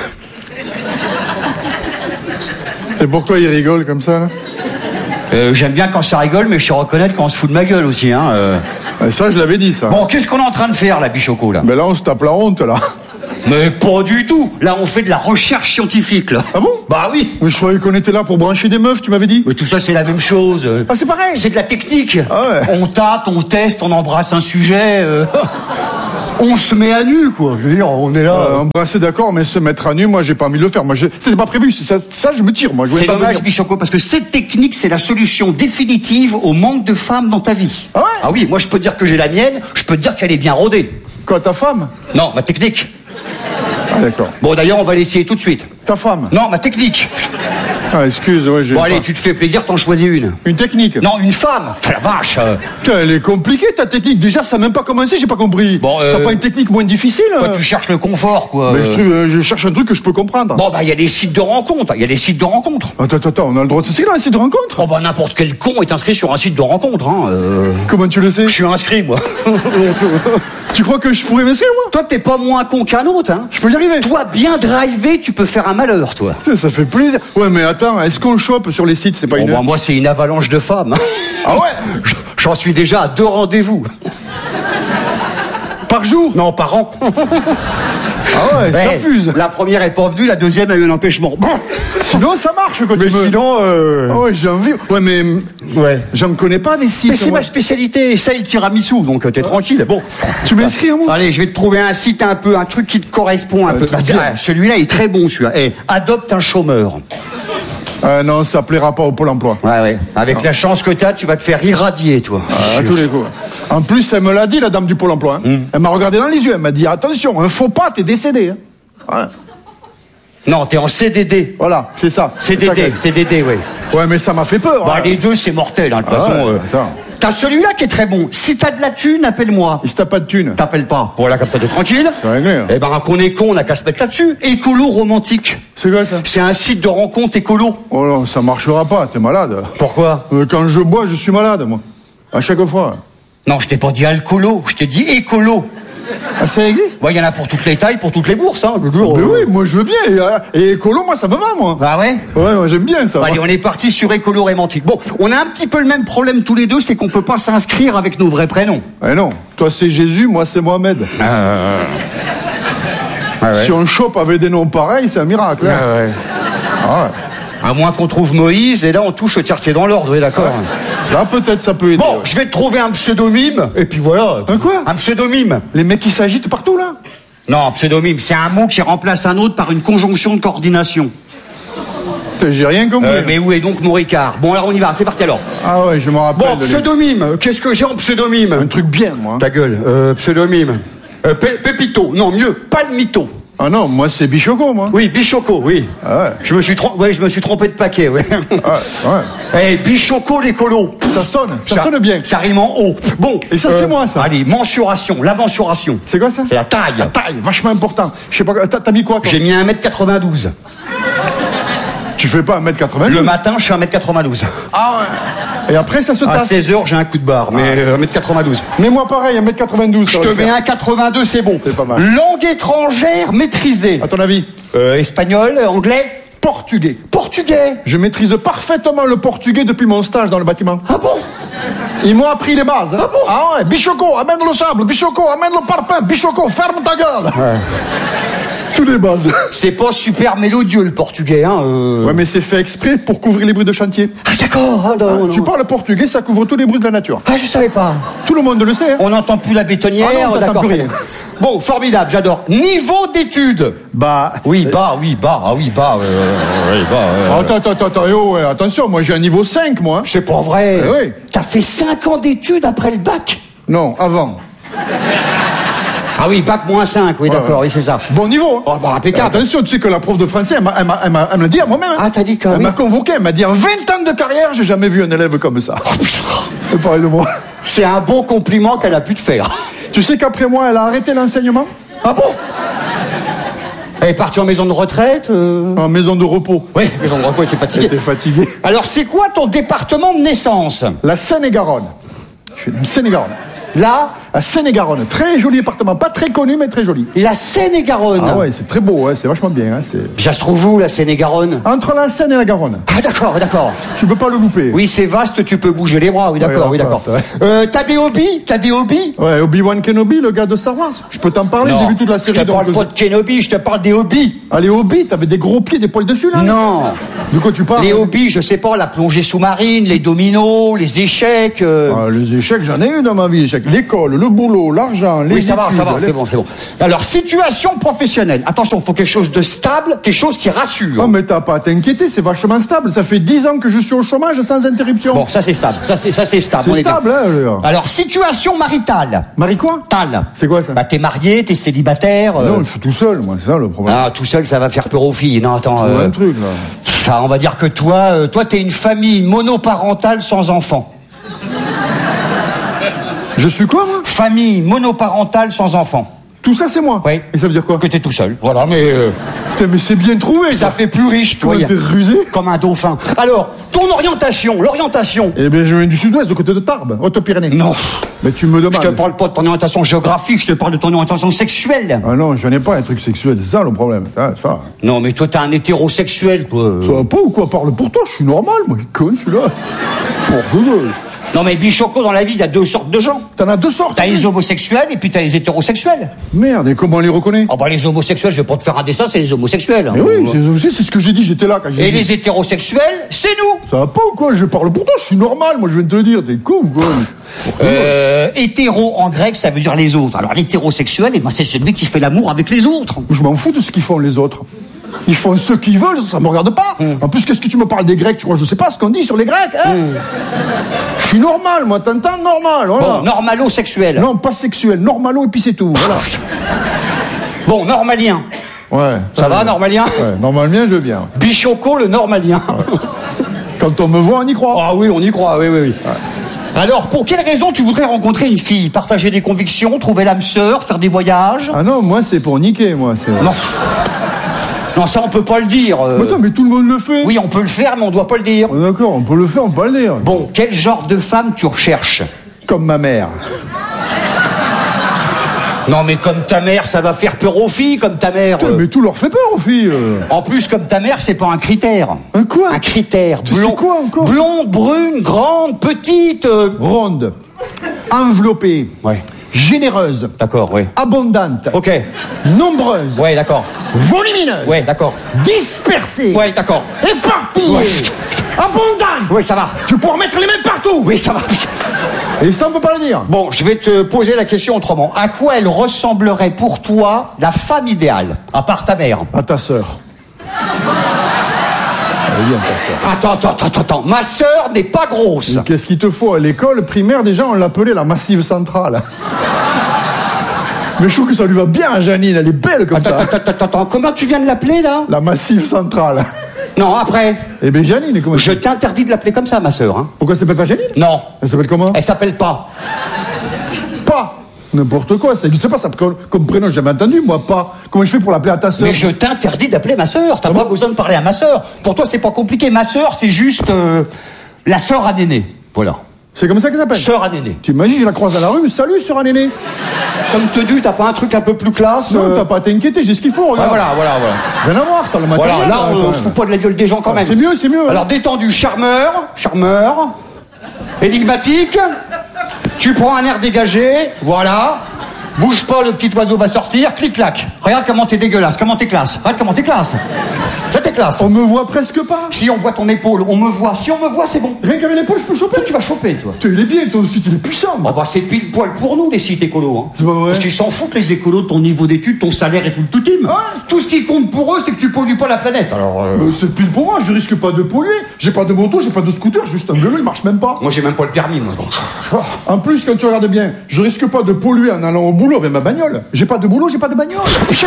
Et pourquoi ils rigolent comme ça, là? Euh, j'aime bien quand ça rigole, mais je sais reconnaître quand on se fout de ma gueule aussi, hein. Euh... Ouais, ça, je l'avais dit, ça. Bon, qu'est-ce qu'on est en train de faire, là, Bichoco, là? Mais là, on se tape la honte, là. Mais pas du tout. Là, on fait de la recherche scientifique, là. Ah bon? Bah oui. Mais je croyais qu'on était là pour brancher des meufs, tu m'avais dit. Mais tout ça, c'est la même chose. Ah, c'est pareil. C'est de la technique. Ah ouais. On tâte, on teste, on embrasse un sujet. euh, On se met à nu, quoi. Je veux dire, on est là. Euh, embrasser, d'accord, mais se mettre à nu, moi, j'ai pas envie de le faire. Moi, je... c'était pas prévu. Ça, ça, je me tire, moi. Je voulais C'est pas dommage, venir. Bichoco, parce que cette technique, c'est la solution définitive au manque de femmes dans ta vie. Ah ouais? Ah oui, moi, je peux te dire que j'ai la mienne, je peux te dire qu'elle est bien rodée. Quoi, ta femme? Non, ma technique. Ah, d'accord. Bon, d'ailleurs, on va l'essayer tout de suite. Ta femme? Non, ma technique. Ah, excuse, ouais, j'ai. Bon, pas- allez, tu te fais plaisir, t'en choisis une. Une technique? Non, une femme. T'as la vache. euh. Putain, elle est compliquée, ta technique. Déjà, ça n'a même pas commencé, j'ai pas compris. Bon, euh, T'as pas une technique moins difficile? Toi, euh tu cherches le confort, quoi. Mais je, trouve, euh, je cherche un truc que je peux comprendre. Bon, bah, il y a des sites de rencontres. Il y a des sites de rencontres. Attends, attends, attends, on a le droit de s'inscrire dans un site de rencontre? Oh, bah, n'importe quel con est inscrit sur un site de rencontre, hein. euh. Comment tu le sais? Je suis inscrit, moi. Tu crois que je pourrais m'inscrire, moi? Toi, t'es pas moins con qu'un autre, hein. Je peux y arriver. Toi, bien drivé, tu peux faire un malheur, toi. Putain, ça fait plaisir. Ouais, mais attends, est-ce qu'on le chope sur les sites? C'est pas Bon, une. bah, moi, c'est une avalanche de femmes. Ah ouais? J'en suis déjà à deux rendez-vous. Par jour? Non, par an. Ah ouais, ça Ouais, fuse. la première est pas venue, la deuxième a eu un empêchement. Bon. Sinon, ça marche quand Mais tu veux. sinon, euh... Ah ouais, j'ai envie. Ouais, mais. Ouais. J'en connais pas des sites. Mais c'est moi. ma spécialité, ça et le tiramisu, donc euh, t'es tranquille. Bon, Tu m'inscris à moi? allez, je vais te trouver un site un peu, un truc qui te correspond un Ouais, peu. très Bah, bien. tiens, celui-là est très bon, celui-là. Eh, adopte un chômeur. Ah non, ça plaira pas au Pôle emploi. Ouais, ouais. Avec la chance que t'as, tu vas te faire irradier, toi. Ah, à tous les coups. En plus, elle me l'a dit, la dame du Pôle emploi. Hein. Elle m'a regardé dans les yeux, elle m'a dit attention, un faux pas, t'es décédé. Hein. Ouais. Non, t'es en C D D. Voilà, c'est ça. C D C'est ça D, que- C D D, oui. Ouais, mais ça m'a fait peur. Bah, hein. les deux, c'est mortel, hein, de toute Ah façon. ouais, euh. attends. T'as celui-là qui est très bon. Si t'as de la thune, appelle-moi. Il se tape pas de thune. T'appelles pas. Voilà, comme ça, t'es tranquille. C'est réglé, hein. Eh ben, qu'on est con, on a qu'à se mettre là-dessus. Écolo romantique. C'est quoi ça? C'est un site de rencontre écolo. Oh non, ça marchera pas, t'es malade. Pourquoi? Euh, Quand je bois, je suis malade, moi. À chaque fois. Non, je t'ai pas dit alcoolo, je t'ai dit écolo. Ah, ça existe? Bon, il y en a pour toutes les tailles, pour toutes les bourses, hein. je veux dire, Mais euh. oui, moi je veux bien. Et, euh, Et écolo, moi ça me va, moi. Ah ouais? Ouais, moi j'aime bien ça. Bon, allez, moi. on est parti sur écolo romantique. Bon, on a un petit peu le même problème tous les deux, c'est qu'on peut pas s'inscrire avec nos vrais prénoms. Eh non, toi c'est Jésus, moi c'est Mohamed. Ah ouais. Si on chope avec des noms pareils, c'est un miracle. hein. Ah ouais. Ah ouais. À moins qu'on trouve Moïse, et là on touche au tiercé dans l'ordre, oui, d'accord. Là peut-être ça peut aider. Bon, ouais. je vais te trouver un pseudonyme, et puis voilà. Un quoi? Un pseudonyme. Les mecs qui s'agitent partout là. Non, pseudonyme, c'est un mot qui remplace un autre par une conjonction de coordination. Putain, J'ai rien compris. Euh, mais où est donc mon Ricard? Bon, alors on y va, c'est parti alors. Ah ouais, je m'en rappelle. Bon, de lui. pseudonyme, qu'est-ce que j'ai en pseudonyme? Un truc bien, moi. Ta gueule, euh, pseudonyme. Euh, Pé- Pépito, non, mieux, Palmito. Ah non, moi c'est Bichoco, moi. Oui, Bichoco, oui. Ah ouais. Je me suis trompé, ouais, je me suis trompé de paquet, ouais. Ah ouais. Eh, Bichoco l'écolo. Ça sonne, ça, sonne bien. Ça rime en haut. Bon. Et ça, c'est moi, ça. Allez, mensuration, la mensuration. C'est quoi ça? C'est la taille. La taille, vachement important. Je sais pas, t'as t'as mis quoi, toi? J'ai mis un mètre quatre-vingt-douze. Tu fais pas un mètre quatre-vingts? Le matin, je suis un mètre quatre-vingt-douze. Ah ouais. Et après, ça se À tasse. seize heures, j'ai un coup de barre, mais euh, un mètre quatre-vingt-douze. Mais moi pareil, un mètre quatre-vingt-douze. Je te mets un quatre-vingt-deux, c'est bon. C'est pas mal. Langue étrangère maîtrisée. À ton avis? Euh, espagnol, anglais, Portugais. portugais. Je maîtrise parfaitement le portugais depuis mon stage dans le bâtiment. Ah bon? Ils m'ont appris les bases. hein. Ah bon? Ah ouais, Bichoco, amène le sable. Bichoco, amène le parpaing. Bichoco, ferme ta gueule. Tous les bases. C'est pas super mélodieux le portugais, hein. euh. Ouais, mais c'est fait exprès pour couvrir les bruits de chantier. Ah d'accord. Ah, non, non. Tu parles portugais, ça couvre tous les bruits de la nature. Ah, je savais pas. Tout le monde le sait. hein. On n'entend plus la bétonnière. Ah non, t'entends d'accord. plus très rien. bien. Bon, formidable, j'adore. Niveau d'études. Bah. Oui, bas, oui, bas, ah oui, bas. euh, oui, bas. euh. Attends, attends, attends, eh oh, ouais, attention, moi j'ai un niveau cinq, moi. hein. C'est pas vrai. Eh oui. T'as fait cinq ans d'études après le bac. Non, avant. Ah oui, bac moins cinq, oui, Ouais, d'accord, ouais. oui, c'est ça. Bon niveau. hein. Oh, bah, impeccable. Attention, tu sais que la prof de français, elle m'a- elle m'a elle m'a- elle me l'a dit à moi-même. hein. Ah, t'as dit que Elle oui. m'a convoqué, elle m'a dit en vingt ans de carrière, j'ai jamais vu un élève comme ça. Elle parlait de moi. C'est un bon compliment qu'elle a pu te faire. Tu sais qu'après moi, elle a arrêté l'enseignement Ah bon? Elle est partie en maison de retraite euh... en maison de repos. Oui, maison de retraite, elle était Elle fatiguée. était fatiguée. Alors, c'est quoi ton département de naissance? La Seine-et-Garonne. Je suis de Seine-et-Garonne. Là, La Seine-et-Garonne. Très joli département. Pas très connu, mais très joli. la Seine-et-Garonne. Ah ouais, c'est très beau, ouais, c'est vachement bien. Hein, c'est... Ça se trouve où, la Seine-et-Garonne? Entre la Seine et la Garonne. Ah d'accord, d'accord. Tu peux pas le louper. Oui, c'est vaste, tu peux bouger les bras, oui, d'accord, Ouais, oui, d'accord. enfin, c'est Euh, t'as des hobbies? T'as des hobbies? Ouais, Obi-Wan Kenobi, le gars de Star Wars. Je peux t'en parler, j'ai vu toute la série. je te parle donc- pas de Kenobi, je te parle des hobbies. Allez, Obi, t'avais des gros pieds, des poils dessus, là Non. De quoi tu parles Les hobbies, je sais pas, la plongée sous-marine, les dominos, les échecs. euh, Ah, les échecs, j'en ai eu dans ma vie. échecs. L'école, le boulot, l'argent, les Oui, ça va, études, ça va, les- c'est bon, c'est bon. Alors, situation professionnelle. Attention, il faut quelque chose de stable, quelque chose qui rassure. Oh, mais t'as pas à t'inquiéter, c'est vachement stable. Ça fait dix ans que je suis au chômage sans interruption. Bon, ça c'est stable, ça c'est ça c'est stable. C'est on est bien. stable, hein, le gars. Alors, situation maritale. Marie quoi Tal. C'est quoi ça Bah, t'es marié, t'es célibataire. euh, Non, je suis tout seul, moi, c'est ça le problème. Ah, tout seul, ça va faire peur aux filles. Non, attends. Ouais, euh, un truc, là. ah, on va dire que toi, euh, toi, t'es une famille monoparentale sans enfants. Je suis quoi, moi Famille monoparentale sans enfants. Tout ça, c'est moi. Oui. Et ça veut dire quoi Que t'es tout seul. Voilà, mais euh, Putain, mais c'est bien trouvé. ça quoi. fait plus riche, toi. Comment t'es rusé Comme un dauphin. Alors, ton orientation, l'orientation. Eh bien, je viens du sud-ouest, de côté de Tarbes, Haute-Pyrénées. Non. Mais tu me Je demandes. te parle pas de ton orientation géographique, je te parle de ton orientation sexuelle. Ah non, j'en ai pas un truc sexuel, c'est ça le problème. Ah, ça. Non, mais toi, t'es un hétérosexuel, toi. Ça va pas ou quoi? Parle pour toi, je suis normal, moi, il est con celui-là. Pour vous deux. Non mais Bichoco, dans la vie, il y a deux sortes de gens. T'en as deux sortes. T'as les homosexuels et puis t'as les hétérosexuels. Merde, et comment on les reconnaît? Oh bah les homosexuels, je vais pas te faire un dessin, c'est les homosexuels. Mais oui, c'est, c'est ce que j'ai dit, j'étais là quand j'ai Et dit. les hétérosexuels, c'est nous. Ça va pas ou quoi? Je parle pour toi, je suis normal, moi je viens de te le dire, t'es con ou quoi? Euh, hétéro en grec, ça veut dire les autres. Alors l'hétérosexuel, eh ben, c'est celui qui fait l'amour avec les autres. Je m'en fous de ce qu'ils font les autres. Ils font ce qu'ils veulent, ça me regarde pas. Mm. En plus, qu'est-ce que tu me parles des Grecs? Tu crois que je sais pas ce qu'on dit sur les Grecs, hein? mm. Je suis normal, moi, t'entends, normal, voilà. Bon, normalo-sexuel. Non, pas sexuel, normalo et puis c'est tout, voilà. Bon, normalien. Ouais. Ça va, normalien? Ouais, normalement, je veux bien. Bichoco, le normalien. Ouais. Quand on me voit, on y croit. Ah oui, on y croit, oui, oui, oui. Ouais. Alors, pour quelle raison tu voudrais rencontrer une fille? Partager des convictions, trouver l'âme sœur, faire des voyages? Ah non, moi, c'est pour niquer, moi. C'est... Non. Non, ça, on peut pas le dire. Euh... Mais attends, mais tout le monde le fait. Oui, on peut le faire, mais on doit pas le dire. Oh, d'accord, on peut le faire, on peut pas le dire. Bon, quel genre de femme tu recherches? Comme ma mère. Non, mais comme ta mère, ça va faire peur aux filles, comme ta mère. Putain, euh... mais tout leur fait peur aux filles. Euh. En plus, comme ta mère, c'est pas un critère. Un quoi? Un critère. Tu Blond, sais quoi encore? blonde, brune, grande, petite. Euh... Ronde. Enveloppée. Ouais. Généreuse. D'accord, oui. Abondante. Ok. Nombreuse. Ouais, d'accord. Volumineuse. Ouais, d'accord. Dispersée. Ouais, d'accord. Éparpillée. Ouais. Abondante. Oui, ça va. Tu peux en mettre les mains partout. Oui, ça va. Et ça, on peut pas le dire. Bon, je vais te poser la question autrement. À quoi elle ressemblerait pour toi la femme idéale, à part ta mère? À ta sœur. Elle est bien, ta sœur. Attends, attends, attends, attends. Ma sœur n'est pas grosse. Et qu'est-ce qu'il te faut? À l'école primaire, déjà, on l'appelait la Massive Centrale. Mais je trouve que ça lui va bien à Janine, elle est belle comme Attends, ça. attends, attends, attends. Comment tu viens de l'appeler, là? La Massive Centrale. Non, après. Eh bien, Janine, comment Je t'interdis de l'appeler comme ça, ma sœur. Hein. Pourquoi elle s'appelle pas Janine? Non. Elle s'appelle comment? Elle s'appelle pas. Pas. N'importe quoi, ça n'existe pas, ça, comme, comme prénom, j'ai jamais entendu, moi, pas. Comment je fais pour l'appeler à ta sœur? Mais je t'interdis d'appeler ma sœur. T'as Ah pas bon besoin de parler à ma sœur. Pour toi, c'est pas compliqué. Ma sœur, c'est juste euh, la sœur à Néné. Voilà. C'est comme ça qu'elle s'appelle? Sœur à Néné. Tu imagines, je la croise à la rue, salut, sœur à Néné. Comme tenue, t'as pas un truc un peu plus classe? Non, euh... t'as pas à t'inquiéter, j'ai ce qu'il faut, Ouais, regarde. voilà, voilà, voilà. Rien à voir, t'as le matériel. Voilà, là, quand on même. se fout pas de la gueule des gens quand même. C'est mieux, c'est mieux. Alors, détendu, charmeur, charmeur, énigmatique, tu prends un air dégagé, voilà, bouge pas, le petit oiseau va sortir, clic-clac. Regarde comment t'es dégueulasse, comment t'es classe, regarde comment t'es classe. Là, t'es classe. On me voit presque pas. Si on voit ton épaule, on me voit. Si on me voit, c'est bon. Rien qu'avec l'épaule, je peux choper. Toi, tu vas choper, toi. Toi, il est bien, toi aussi, il est puissant. Oh bah c'est pile poil pour nous les sites écolos hein. C'est pas vrai. Parce qu'ils s'en foutent les écolos de ton niveau d'études, ton salaire et tout le tout team. Ouais. Tout ce qui compte pour eux c'est que tu pollues pas la planète. Alors euh... Euh, c'est pile pour moi, je risque pas de polluer. J'ai pas de moto, j'ai pas de scooter, juste un vélo, il marche même pas. moi j'ai même pas le permis moi. Donc. En plus, quand tu regardes bien, je risque pas de polluer en allant au boulot avec ma bagnole. J'ai pas de boulot, j'ai pas de bagnole.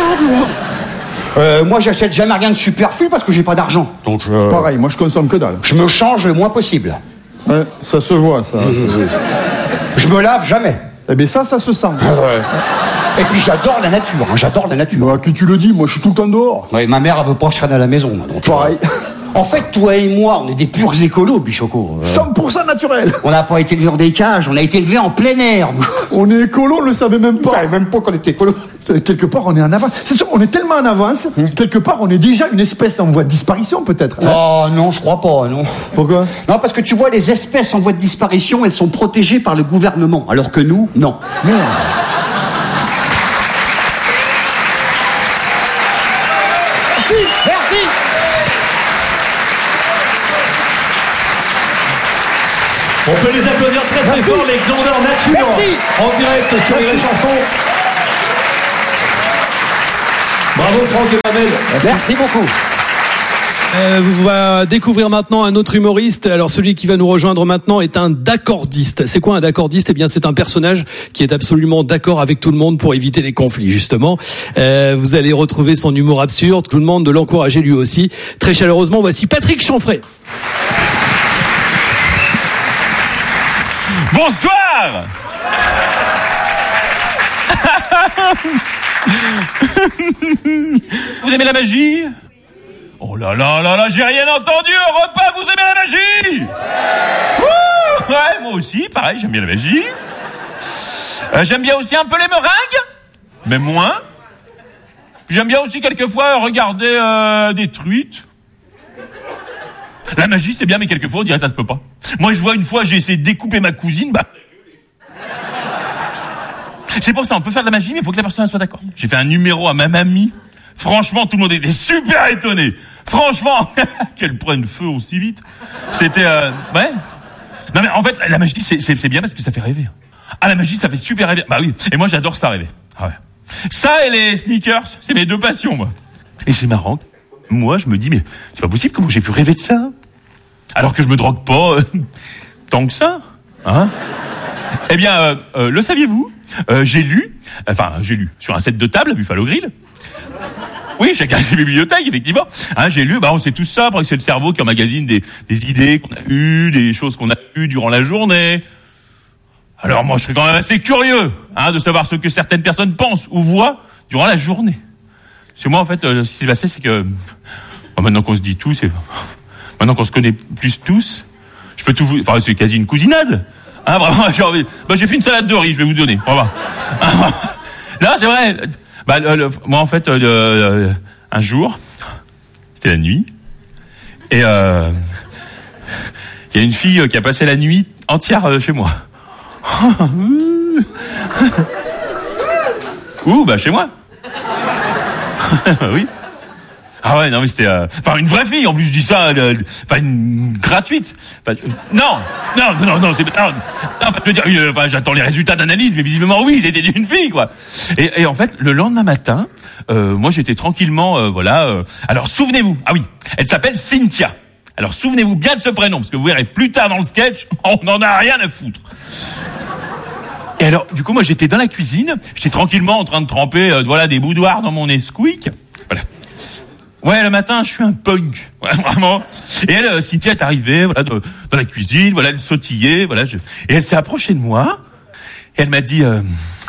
Euh, moi j'achète jamais rien de superflu parce que j'ai pas d'argent. Donc euh, Pareil, moi je consomme que dalle. je me change le moins possible. Ouais, ça se voit, ça. Je me lave jamais. Eh bien ça, ça se sent. Et puis j'adore la nature, hein, j'adore la nature. Bah, qui tu le dis, moi je suis tout le temps dehors. Ouais, ma mère elle veut pas que je traîne à la maison. Donc, Pareil. En fait, toi et moi, on est des purs écolos, Bichoco. Euh, cent pour cent naturel. on n'a pas été élevés dans des cages, on a été élevés en plein air. On est écolo, on le savait même On pas. savait même pas qu'on était écolo. Quelque part, on est en avance. C'est sûr, on est tellement en avance, quelque part, on est déjà une espèce en voie de disparition, peut-être. hein. Oh non, je crois pas, non. Pourquoi? Non, parce que tu vois, les espèces en voie de disparition, elles sont protégées par le gouvernement, alors que nous, non. Merde. Merci. On peut les applaudir très très fort, les glandeurs nature, Merci. en direct sur les chansons. Bravo Franck et Babel. Merci beaucoup. Euh, on va découvrir maintenant un autre humoriste. Alors celui qui va nous rejoindre maintenant est un d'accordiste. C'est quoi un d'accordiste? Eh bien c'est un personnage qui est absolument d'accord avec tout le monde pour éviter les conflits justement. Euh, vous allez retrouver son humour absurde. Je vous demande de l'encourager lui aussi. Très chaleureusement, voici Patrick Chanfray. Bonsoir. Vous aimez la magie? Oh là là là là, j'ai rien entendu. Au repas, vous aimez la magie? Ouh, ouais, moi aussi, pareil, j'aime bien la magie. Euh, j'aime bien aussi un peu les meringues, mais moins. J'aime bien aussi quelquefois regarder euh, des truites. La magie, c'est bien, mais quelquefois, on dirait que ça se peut pas. Moi, je vois une fois, j'ai essayé de découper ma cousine, bah... C'est pour ça, on peut faire de la magie, mais il faut que la personne soit d'accord. J'ai fait un numéro à ma mamie. Franchement, tout le monde était super étonné. Franchement, qu'elle prenne feu aussi vite. C'était... Euh... Ouais. Non, mais en fait, la magie, c'est, c'est, c'est bien parce que ça fait rêver. Ah, la magie, ça fait super rêver. Bah oui, et moi, j'adore ça rêver. Ah ouais. Ça et les sneakers, c'est mes deux passions, moi. Et c'est marrant. Moi, je me dis, mais c'est pas possible, comment j'ai pu rêver de ça? Alors que je me drogue pas euh, tant que ça. Hein? Eh bien, euh, euh, le saviez-vous? euh, J'ai lu, enfin, j'ai lu sur un set de table à Buffalo Grill. Oui, chacun a ses bibliothèques, effectivement. Hein, j'ai lu, bah, on sait tout ça, parce que c'est le cerveau qui emmagasine des, des idées qu'on a eues, des choses qu'on a eues durant la journée. Alors moi, je serais quand même assez curieux, hein, de savoir ce que certaines personnes pensent ou voient durant la journée. Parce que moi, en fait, euh, ce qui s'est passé, c'est que bon, maintenant qu'on se dit tous, et maintenant qu'on se connaît plus tous, je peux tout vous... Enfin, c'est quasi une cousinade. Hein, vraiment, j'ai envie... Bah, j'ai fait une salade de riz, je vais vous donner. On va voir. Non, c'est vrai. Bah, le, le, moi, en fait, le, le, un jour, c'était la nuit, et il euh, y a une fille qui a passé la nuit entière chez moi. Ouh, bah chez moi. Oui. Ah ouais, non mais c'était... Euh... Enfin, une vraie fille, en plus je dis ça, euh... enfin une gratuite. Enfin, euh... Non, non, non, non, c'est... Non, non, je veux dire, euh... enfin, j'attends les résultats d'analyse, mais visiblement oui, c'était une fille, quoi. Et, et en fait, le lendemain matin, euh, moi j'étais tranquillement, euh, voilà... Euh... Alors souvenez-vous, ah oui, elle s'appelle Cynthia. Alors souvenez-vous bien de ce prénom, parce que vous verrez plus tard dans le sketch, on n'en a rien à foutre. Et alors, du coup, moi j'étais dans la cuisine, j'étais tranquillement en train de tremper, euh, voilà, des boudoirs dans mon Nesquik. Voilà. Ouais, le matin, je suis un punk. Ouais, vraiment. Et elle, euh, Cynthia est arrivée, voilà, de, dans la cuisine, voilà, elle sautillait, voilà, je... et elle s'est approchée de moi, et elle m'a dit, euh...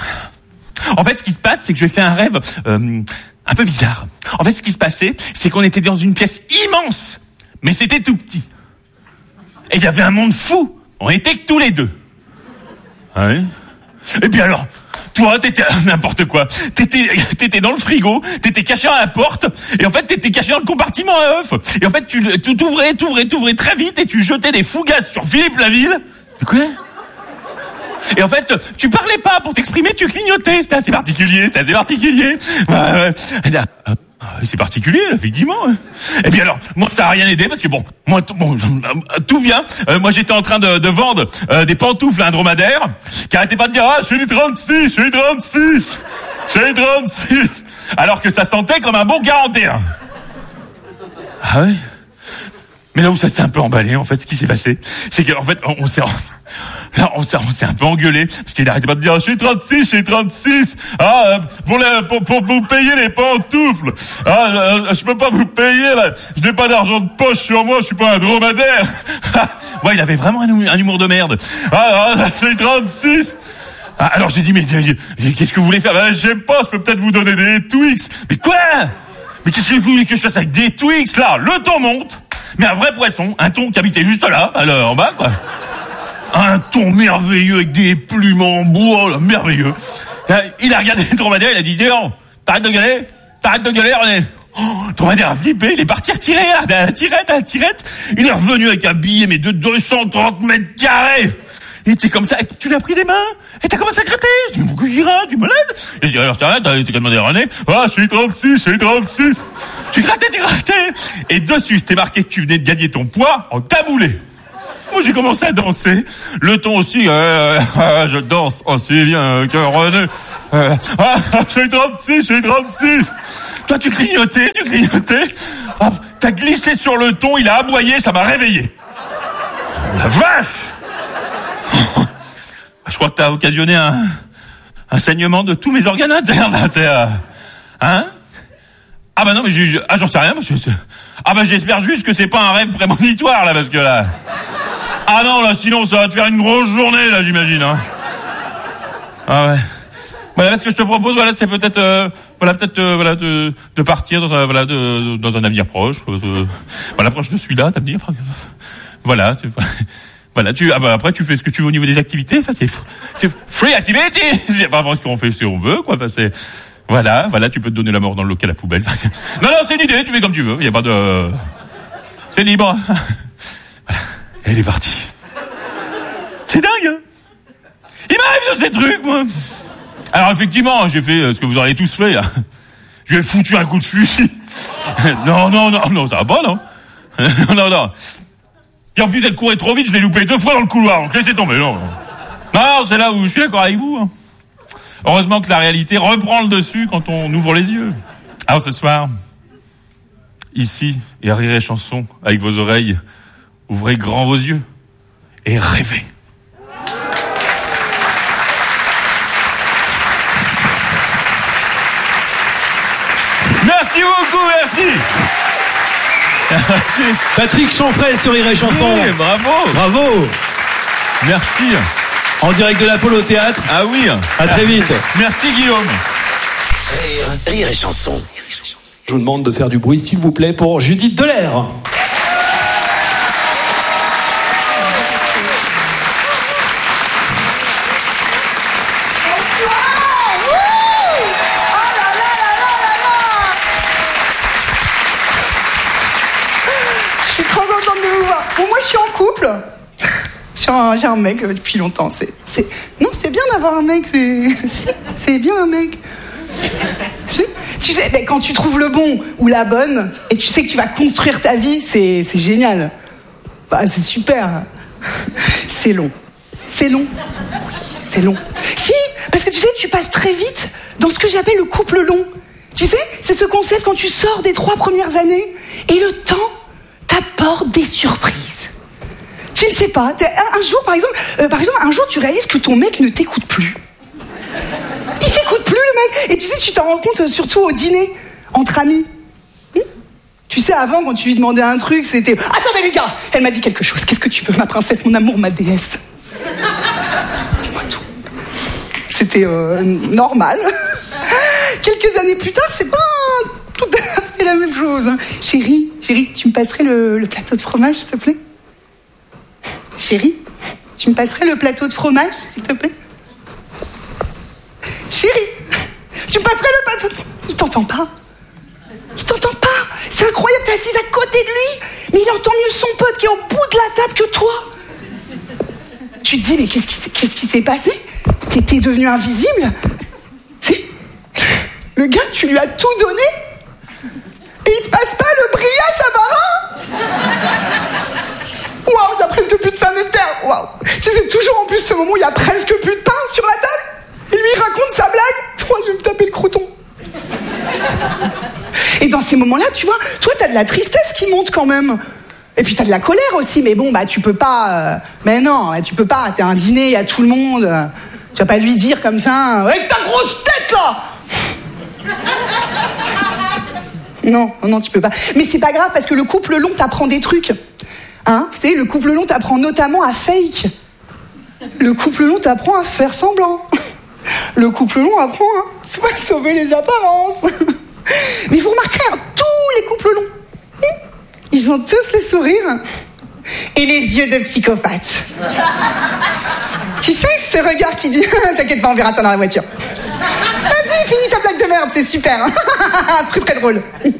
en fait, ce qui se passe, c'est que j'ai fait un rêve, euh, un peu bizarre. En fait, ce qui se passait, c'est qu'on était dans une pièce immense, mais c'était tout petit. Et il y avait un monde fou. On était que tous les deux. Ah oui. Et puis alors, toi, t'étais n'importe quoi. T'étais, t'étais dans le frigo, t'étais caché à la porte, et en fait, t'étais caché dans le compartiment à œufs. Et en fait, tu, tu t'ouvrais, t'ouvrais, t'ouvrais très vite, et tu jetais des fougasses sur Philippe Laville. De quoi? Et en fait, tu parlais pas pour t'exprimer, tu clignotais. C'était assez particulier, c'était assez particulier. Ouais, ouais. C'est particulier, effectivement. Et puis alors, moi, ça a rien aidé parce que bon, moi, t- bon, tout vient. Euh, moi, j'étais en train de, de vendre euh, des pantoufles à un dromadaire qui arrêtait pas de dire ah, je suis du trente-six, je suis du trente-six, je suis du trente-six, alors que ça sentait comme un bon quarante et un. Ah ouais. Mais là où ça s'est un peu emballé, en fait, ce qui s'est passé, c'est qu'en fait, on, on s'est, là, on s'est, on s'est un peu engueulé, parce qu'il arrêtait pas de dire, je suis trente-six, je suis trente-six, ah, euh, pour, les, pour, pour vous payer les pantoufles, ah, euh, je peux pas vous payer, là, je n'ai pas d'argent de poche sur moi, je suis pas un dromadaire. Ouais, il avait vraiment un, un humour de merde. Ah, ah je suis trente-six. Ah, alors j'ai dit, mais qu'est-ce que vous voulez faire? Ben, je sais pas, je peux peut-être vous donner des Twix. Mais quoi? Mais qu'est-ce que vous voulez que je fasse avec des Twix, là? Le temps monte. Mais un vrai poisson, un thon qui habitait juste là, alors, en bas, quoi. Un thon merveilleux avec des plumes en bois, là, merveilleux. Il a regardé le dromadaire, il a dit, non, t'arrêtes de gueuler, t'arrêtes de gueuler, René. Oh, le dromadaire a flippé, il est parti retirer, là, à la tirette, à la tirette. Il est revenu avec un billet, mais de deux cent trente mètres carrés. Il était comme ça, et tu l'as pris des mains, et t'as commencé à gratter. Je dis, pourquoi il gratte, tu es malade? Il dit, alors t'arrêtes, t'as demandé à René. Ah, je suis trente-six, je suis trente-six. Tu grattais, tu grattais. Et dessus, c'était marqué que tu venais de gagner ton poids en taboulé. Moi, j'ai commencé à danser. Le ton aussi, euh, euh, je danse aussi bien que René. Euh, ah, je suis trente-six, je suis trente-six. Toi, tu clignotais, tu clignotais. Ah, t'as glissé sur le ton, il a aboyé, ça m'a réveillé. Oh, la vache! Je crois que t'as occasionné un, un saignement de tous mes organes internes. C'est, euh, hein? Ah bah non, mais j'ai, ah, j'en sais rien. Moi, je, ah bah j'espère juste que c'est pas un rêve prémonitoire, là, parce que là... Ah non, là, sinon, ça va te faire une grosse journée, là, j'imagine. Hein. Ah ouais. Voilà, ce que je te propose, voilà, c'est peut-être... Euh, voilà, peut-être, euh, voilà, de, de partir dans un, voilà, de, dans un avenir proche. Euh, voilà, proche de celui-là, d'avenir. Voilà, tu... Voilà, tu, ah bah après, tu fais ce que tu veux au niveau des activités. Enfin, c'est, c'est free activity. C'est pas vraiment ce qu'on fait si on veut, quoi. Enfin, c'est, voilà, voilà, tu peux te donner la mort dans le local à poubelle. Non, non, c'est une idée, tu fais comme tu veux. Il y a pas de, C'est libre. Voilà. Elle est partie. C'est dingue, hein. Il m'arrive de ces trucs, moi. Alors, effectivement, j'ai fait ce que vous auriez tous fait, là. Je lui ai foutu un coup de fusil. Non, non, non, non, ça va pas, non. Non, non. Et en plus, elle courait trop vite, je l'ai loupé deux fois dans le couloir, donc laissez tomber, non. Non, c'est là où je suis d'accord avec vous. Hein. Heureusement que la réalité reprend le dessus quand on ouvre les yeux. Alors, ce soir, ici, et à Rire et Chanson, avec vos oreilles, ouvrez grand vos yeux et rêvez. Merci beaucoup, merci. Patrick Chanfray sur Rire et Chanson. Oui, bravo. Bravo. Merci. En direct de l'Apollo Théâtre. Ah oui. À très vite. Merci Guillaume. Rire, Rire et Chanson. Je vous demande de faire du bruit, s'il vous plaît, pour Judith Delair. Je suis trop contente de vous voir. Bon, moi, je suis en couple. J'ai un, j'ai un mec euh, depuis longtemps. C'est, c'est... Non, c'est bien d'avoir un mec. C'est, c'est bien un mec. C'est... Tu sais, ben, quand tu trouves le bon ou la bonne, et tu sais que tu vas construire ta vie, c'est, c'est génial. Bah, c'est super. C'est long. C'est long. C'est long. Si, parce que tu sais, tu passes très vite dans ce que j'appelle le couple long. Tu sais, c'est ce concept quand tu sors des trois premières années, et le temps t'apporte des surprises. Tu ne sais pas. Un jour, par exemple, euh, par exemple, un jour, tu réalises que ton mec ne t'écoute plus. Il t'écoute plus, le mec. Et tu sais, tu t'en rends compte surtout au dîner, entre amis. Hum tu sais, avant, quand tu lui demandais un truc, c'était... Attendez, les gars, elle m'a dit quelque chose. Qu'est-ce que tu veux, ma princesse, mon amour, ma déesse? Dis-moi tout. C'était euh, normal. Quelques années plus tard, c'est pas tout à fait la même chose. Hein. Chérie, chérie, tu me passerais le, le plateau de fromage, s'il te plaît? Chérie, tu me passerais le plateau de fromage, s'il te plaît? Chérie, tu me passerais le plateau de... Il t'entend pas. Il t'entend pas. C'est incroyable, t'es assise à côté de lui, mais il entend mieux son pote qui est au bout de la table que toi. Tu te dis, mais qu'est-ce qui, qu'est-ce qui s'est passé? T'étais devenu invisible? C'est... Le gars, tu lui as tout donné et il te passe pas le brillat Savarin? Waouh, il y a presque plus de femme et de terre. Waouh. Tu sais, c'est toujours en plus ce moment où il y a presque plus de pain sur la table. Et lui, il raconte sa blague. Je crois que je vais me taper le croûton. Et dans ces moments-là, tu vois, toi, t'as de la tristesse qui monte quand même. Et puis t'as de la colère aussi. Mais bon, bah, tu peux pas... Euh... Mais non, tu peux pas. T'es à un dîner, il y a tout le monde. Tu vas pas lui dire comme ça... Avec ta grosse tête, là. Non, non, tu peux pas. Mais c'est pas grave, parce que le couple long t'apprend des trucs. Hein, vous savez, le couple long t'apprend notamment à fake. Le couple long t'apprend à faire semblant. Le couple long apprend à sauver les apparences. Mais vous remarquerez, hein, tous les couples longs, ils ont tous le sourire et les yeux de psychopathe. Tu sais, ce regard qui dit « T'inquiète pas, on verra ça dans la voiture. » Vas-y, finis ta blague de merde, c'est super. Très très drôle.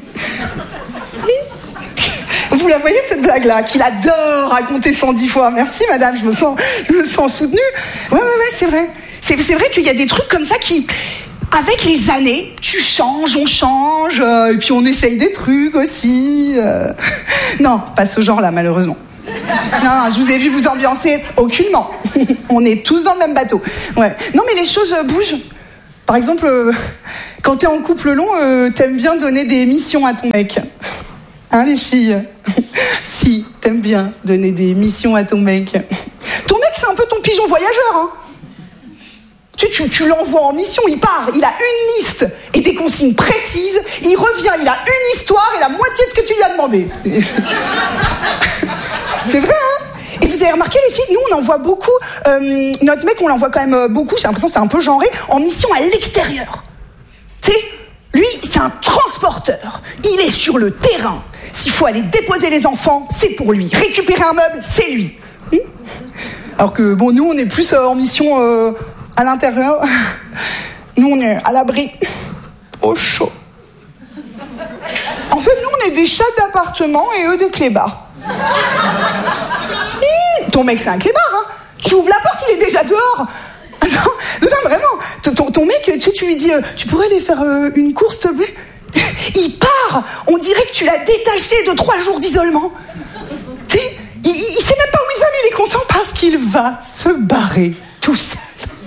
Vous la voyez, cette blague-là, qu'il adore raconter cent dix fois. Merci, madame, je me sens, je me sens soutenue. Ouais, ouais, ouais, c'est vrai. C'est, c'est vrai qu'il y a des trucs comme ça qui, avec les années, tu changes, on change, euh, et puis on essaye des trucs aussi. Euh... Non, pas ce genre-là, malheureusement. Non, je vous ai vu vous ambiancer aucunement. On est tous dans le même bateau. Ouais. Non, mais les choses euh, bougent. Par exemple, euh, quand t'es en couple long, euh, t'aimes bien donner des missions à ton mec. Hein, les filles? Si, t'aimes bien donner des missions à ton mec. Ton mec, c'est un peu ton pigeon voyageur, hein. Tu, tu, tu l'envoies en mission, il part, il a une liste et des consignes précises, il revient, il a une histoire et la moitié de ce que tu lui as demandé. C'est vrai, hein? Et vous avez remarqué, les filles, nous, on envoie beaucoup, euh, notre mec, on l'envoie quand même beaucoup, j'ai l'impression que c'est un peu genré, en mission à l'extérieur. Tu sais, lui, c'est un transporteur. Il est sur le terrain. S'il faut aller déposer les enfants, c'est pour lui. Récupérer un meuble, c'est lui. Hum Alors que, bon, nous, on est plus euh, en mission euh, à l'intérieur. Nous, on est à l'abri, au chaud. En fait, nous, on est des chats d'appartement et eux des clébards. Hum, ton mec, c'est un clébard, hein. Tu ouvres la porte, il est déjà dehors. Non, non, vraiment. Ton, ton mec, tu sais, tu lui dis, euh, tu pourrais aller faire euh, une course, s'il te plaît? Il part. On dirait que tu l'as détaché de trois jours d'isolement. Tu sais, il, il, il sait même pas où il va, mais il est content parce qu'il va se barrer tout seul.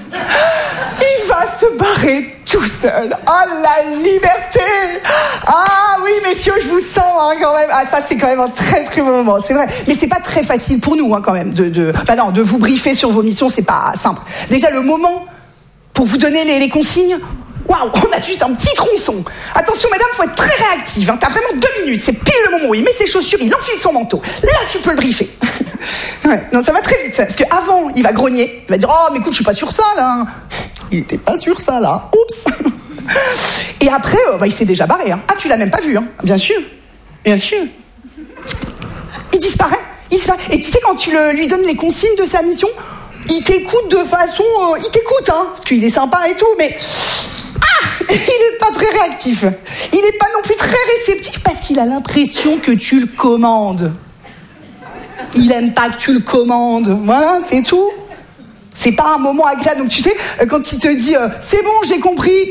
Il va se barrer tout seul. Oh, la liberté! Ah oui, messieurs, je vous sens hein, quand même. Ah, ça, c'est quand même un très très bon moment, c'est vrai. Mais c'est pas très facile pour nous, hein, quand même, de, de, bah non, de vous briefer sur vos missions, c'est pas simple. Déjà, le moment pour vous donner les, les consignes. Waouh, on a juste un petit tronçon. Attention, madame, faut être très réactive. Hein. T'as vraiment deux minutes. C'est pile le moment où il met ses chaussures, il enfile son manteau. Là, tu peux le briefer. Ouais, non, ça va très vite. Parce qu'avant, il va grogner. Il va dire, oh, mais écoute, je suis pas sur ça, là. Il était pas sur ça, là. Oups. Et après, euh, bah, il s'est déjà barré. Hein. Ah, tu l'as même pas vu, hein. Bien sûr. Bien sûr. Il disparaît. Il disparaît. Et tu sais, quand tu le, lui donnes les consignes de sa mission, il t'écoute de façon... Euh, il t'écoute, hein. Parce qu'il est sympa et tout, mais... Ah, il est pas très réactif. Il est pas non plus très réceptif parce qu'il a l'impression que tu le commandes. Il aime pas que tu le commandes. Voilà, c'est tout. C'est pas un moment agréable. Donc tu sais, quand il te dit euh, c'est bon, j'ai compris.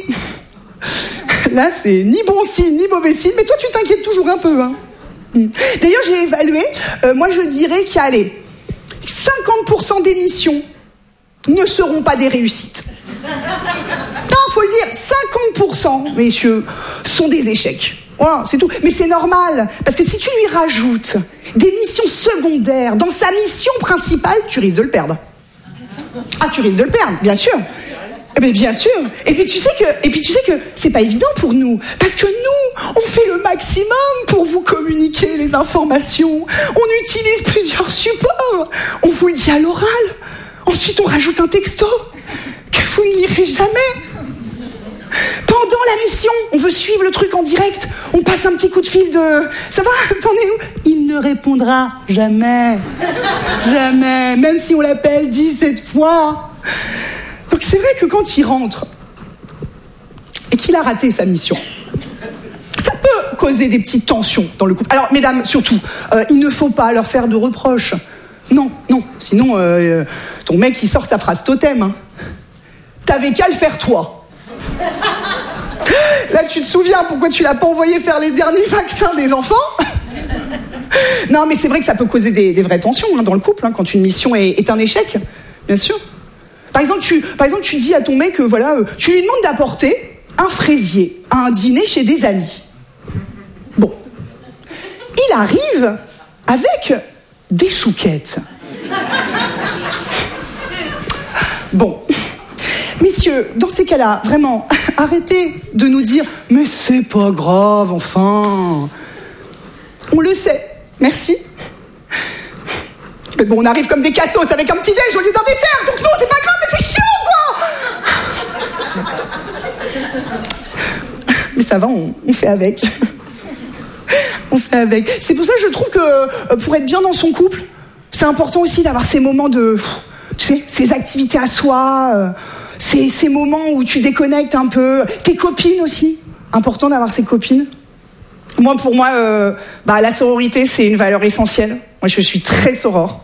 Là, c'est ni bon signe ni mauvais signe. Mais toi, tu t'inquiètes toujours un peu. Hein. D'ailleurs, j'ai évalué. Euh, moi, je dirais qu'il y a allez, cinquante pour cent des missions ne seront pas des réussites. Non, faut le dire, cinquante pour cent, messieurs, sont des échecs. Voilà, c'est tout. Mais c'est normal, parce que si tu lui rajoutes des missions secondaires dans sa mission principale, tu risques de le perdre. Ah, tu risques de le perdre, bien sûr. Mais bien sûr. Et puis tu sais que, et puis tu sais que c'est pas évident pour nous, parce que nous, on fait le maximum pour vous communiquer les informations. On utilise plusieurs supports. On vous le dit à l'oral. Ensuite, on rajoute un texto que vous ne lirez jamais. Pendant la mission, on veut suivre le truc en direct. On passe un petit coup de fil de... Ça va, t'en es où? Il ne répondra jamais. Jamais. Même si on l'appelle dix-sept fois. Donc c'est vrai que quand il rentre et qu'il a raté sa mission, ça peut causer des petites tensions dans le couple. Alors, mesdames, surtout, euh, il ne faut pas leur faire de reproches. Non, non. Sinon, euh, ton mec, il sort sa phrase totem. Hein. T'avais qu'à le faire, toi. Là, tu te souviens pourquoi tu l'as pas envoyé faire les derniers vaccins des enfants? Non, mais c'est vrai que ça peut causer des, des vraies tensions hein, dans le couple, hein, quand une mission est, est un échec, bien sûr. Par exemple, tu, par exemple, tu dis à ton mec que voilà, euh, tu lui demandes d'apporter un fraisier à un dîner chez des amis. Bon. Il arrive avec des chouquettes. Bon. Messieurs, dans ces cas-là, vraiment, arrêtez de nous dire « Mais c'est pas grave, enfin !» On le sait, merci. Mais bon, on arrive comme des cassos avec un petit déj au lieu d'un dessert, donc non, c'est pas grave, mais c'est chiant, quoi. Mais ça va, on, on fait avec. On fait avec. C'est pour ça que je trouve que pour être bien dans son couple, c'est important aussi d'avoir ces moments de... Tu sais, ces activités à soi... Euh, Ces, ces moments où tu déconnectes un peu. Tes copines aussi. Important d'avoir ses copines. Moi, pour moi, euh, bah, la sororité, c'est une valeur essentielle. Moi, je suis très soror.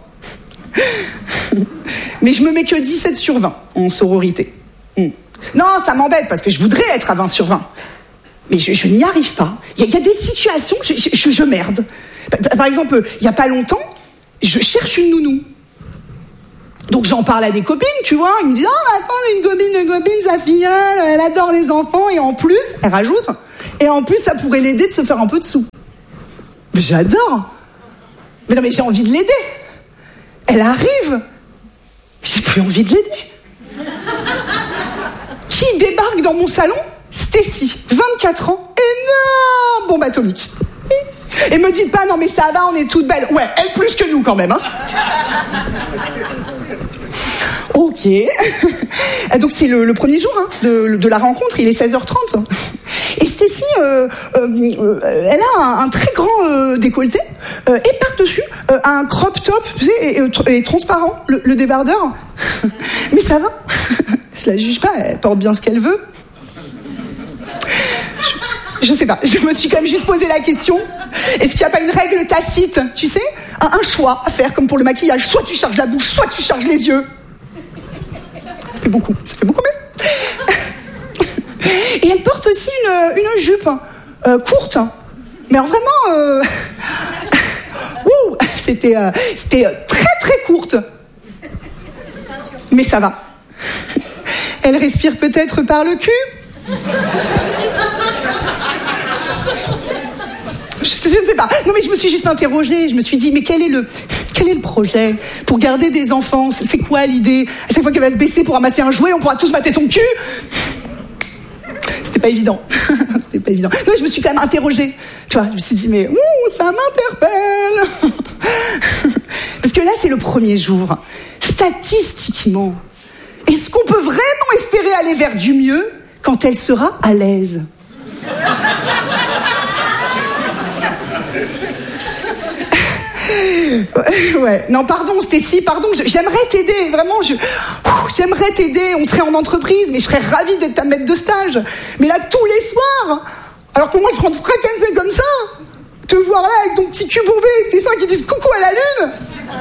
Mais je me mets que dix-sept sur vingt en sororité. Mm. Non, ça m'embête parce que je voudrais être à vingt sur vingt. Mais je, je n'y arrive pas. Il y, y a des situations, je, je, je, je merde. Par exemple, il n'y a pas longtemps, je cherche une nounou. Donc j'en parle à des copines, tu vois, ils me disent « Oh, attends, une copine, une copine, sa filleule, elle adore les enfants, et en plus, elle rajoute, et en plus, ça pourrait l'aider de se faire un peu de sous. » Mais j'adore. Mais non, mais j'ai envie de l'aider. Elle arrive, j'ai plus envie de l'aider. Qui débarque dans mon salon? Stacy, vingt-quatre ans, énorme bombe atomique. Et me dites pas, non mais ça va, on est toutes belles. Ouais, elle plus que nous quand même, hein. Ok. Donc c'est le, le premier jour hein, de, de la rencontre, il est seize heures trente. Et Stacy, euh, euh, elle a un, un très grand euh, décolleté euh, et par-dessus euh, un crop top, tu sais, et, et, et transparent, le, le débardeur. Mais ça va. Je la juge pas, elle porte bien ce qu'elle veut. Je, je sais pas, je me suis quand même juste posé la question. Est-ce qu'il n'y a pas une règle tacite, tu sais? un, un choix à faire, comme pour le maquillage. Soit tu charges la bouche, soit tu charges les yeux. Ça fait beaucoup, ça fait beaucoup, mais... Et elle porte aussi une, une jupe euh, courte. Mais alors vraiment... Euh... Ouh, c'était, euh, c'était très très courte. Mais ça va. Elle respire peut-être par le cul. Je, je ne sais pas. Non, mais je me suis juste interrogée. Je me suis dit, mais quel est le, quel est le projet pour garder des enfants? C'est quoi l'idée? À chaque fois qu'elle va se baisser pour ramasser un jouet, on pourra tous mater son cul. C'était pas évident. C'était pas évident. Non, je me suis quand même interrogée. Tu vois, je me suis dit, mais ouh, ça m'interpelle. Parce que là, c'est le premier jour. Statistiquement, est-ce qu'on peut vraiment espérer aller vers du mieux quand elle sera à l'aise? Ouais, non, pardon, Stécie, pardon, j'aimerais t'aider, vraiment, je, j'aimerais t'aider, on serait en entreprise, mais je serais ravie d'être ta maître de stage. Mais là, tous les soirs, alors que moi, je rentre fracassée comme ça, te voir là avec ton petit cul bombé, tes seins qui disent coucou à la lune.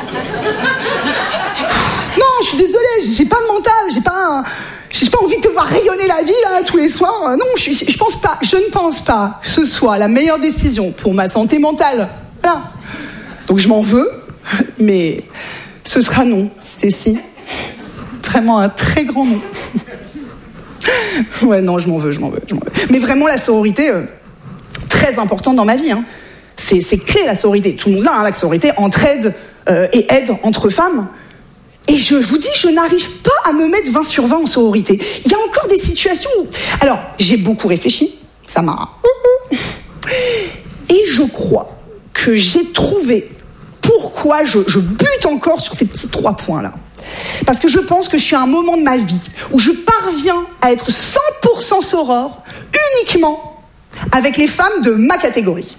Non, je suis désolée, j'ai pas de mental, j'ai pas, j'ai pas envie de te voir rayonner la vie là tous les soirs. Non, je, je pense pas, je ne pense pas que ce soit la meilleure décision pour ma santé mentale. Voilà. Donc je m'en veux, mais ce sera non, Stécie. Vraiment un très grand non. Ouais, non, je m'en veux, je m'en veux, je m'en veux. Mais vraiment la sororité, euh, très importante dans ma vie. Hein. C'est, c'est clé la sororité. Tout le monde a hein, la sororité, entraide euh, et aide entre femmes. Et je vous dis, je n'arrive pas à me mettre vingt sur vingt en sororité. Il y a encore des situations où... Alors, j'ai beaucoup réfléchi, ça m'a... Et je crois que j'ai trouvé pourquoi je, je bute encore sur ces petits trois points-là. Parce que je pense que je suis à un moment de ma vie où je parviens à être cent pour cent soror uniquement avec les femmes de ma catégorie.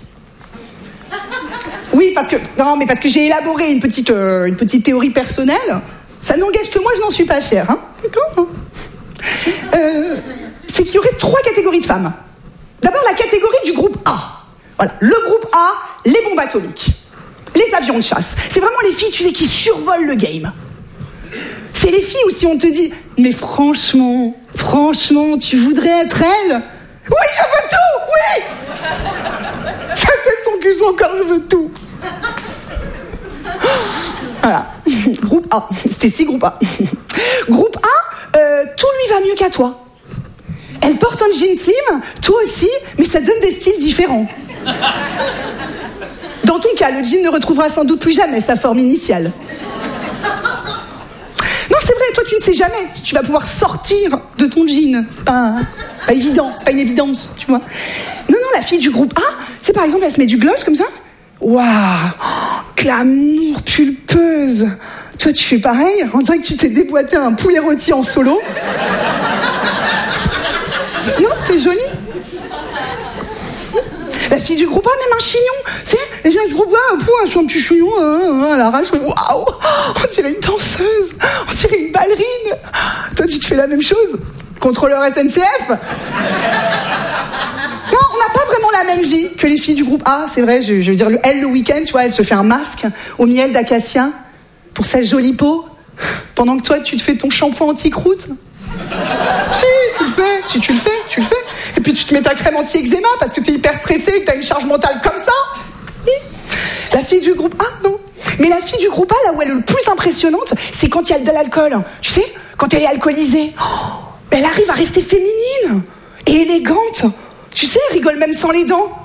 Oui, parce que non, mais parce que j'ai élaboré une petite euh, une petite théorie personnelle. Ça n'engage que moi, je n'en suis pas fière, hein. D'accord. Euh, c'est qu'il y aurait trois catégories de femmes. D'abord, la catégorie du groupe A. Voilà, le groupe A, les bombes atomiques, les avions de chasse. C'est vraiment les filles, tu sais, qui survolent le game. C'est les filles où si on te dit, mais franchement, franchement, tu voudrais être elle? Oui, je veux tout, oui. Sa tête, son cul, son corps, je veux tout. Voilà. Groupe A. C'était si groupe A. Groupe A, euh, tout lui va mieux qu'à toi. Elle porte un jean slim, toi aussi, mais ça donne des styles différents. Dans ton cas, le jean ne retrouvera sans doute plus jamais sa forme initiale. Non, c'est vrai, toi tu ne sais jamais si tu vas pouvoir sortir de ton jean. C'est pas, pas évident, c'est pas une évidence, tu vois. Non, non, la fille du groupe A, c'est par exemple, elle se met du gloss comme ça. Waouh, oh, glamour pulpeuse. Toi tu fais pareil, on dirait que tu t'es déboîté un poulet rôti en solo. Non, c'est joli. La fille du groupe A, même un chignon. Tu sais, les gens du groupe A, pour un petit chignon, hein, à l'arrache. Waouh, on dirait une danseuse, on dirait une ballerine. Toi, tu te fais la même chose. Contrôleur S N C F. Non, on n'a pas vraiment la même vie que les filles du groupe A, c'est vrai. Je, je veux dire, elle, le week-end, tu vois, elle se fait un masque au miel d'acacia pour sa jolie peau, pendant que toi, tu te fais ton shampoing anti-croûte. Si, tu le fais, si tu le fais, tu le fais. Et puis tu te mets ta crème anti-eczéma parce que t'es hyper stressé et que t'as une charge mentale comme ça. La fille du groupe A, non. Mais la fille du groupe A, là où elle est le plus impressionnante, c'est quand il y a de l'alcool. Tu sais, quand elle est alcoolisée, oh, elle arrive à rester féminine et élégante. Tu sais, elle rigole même sans les dents.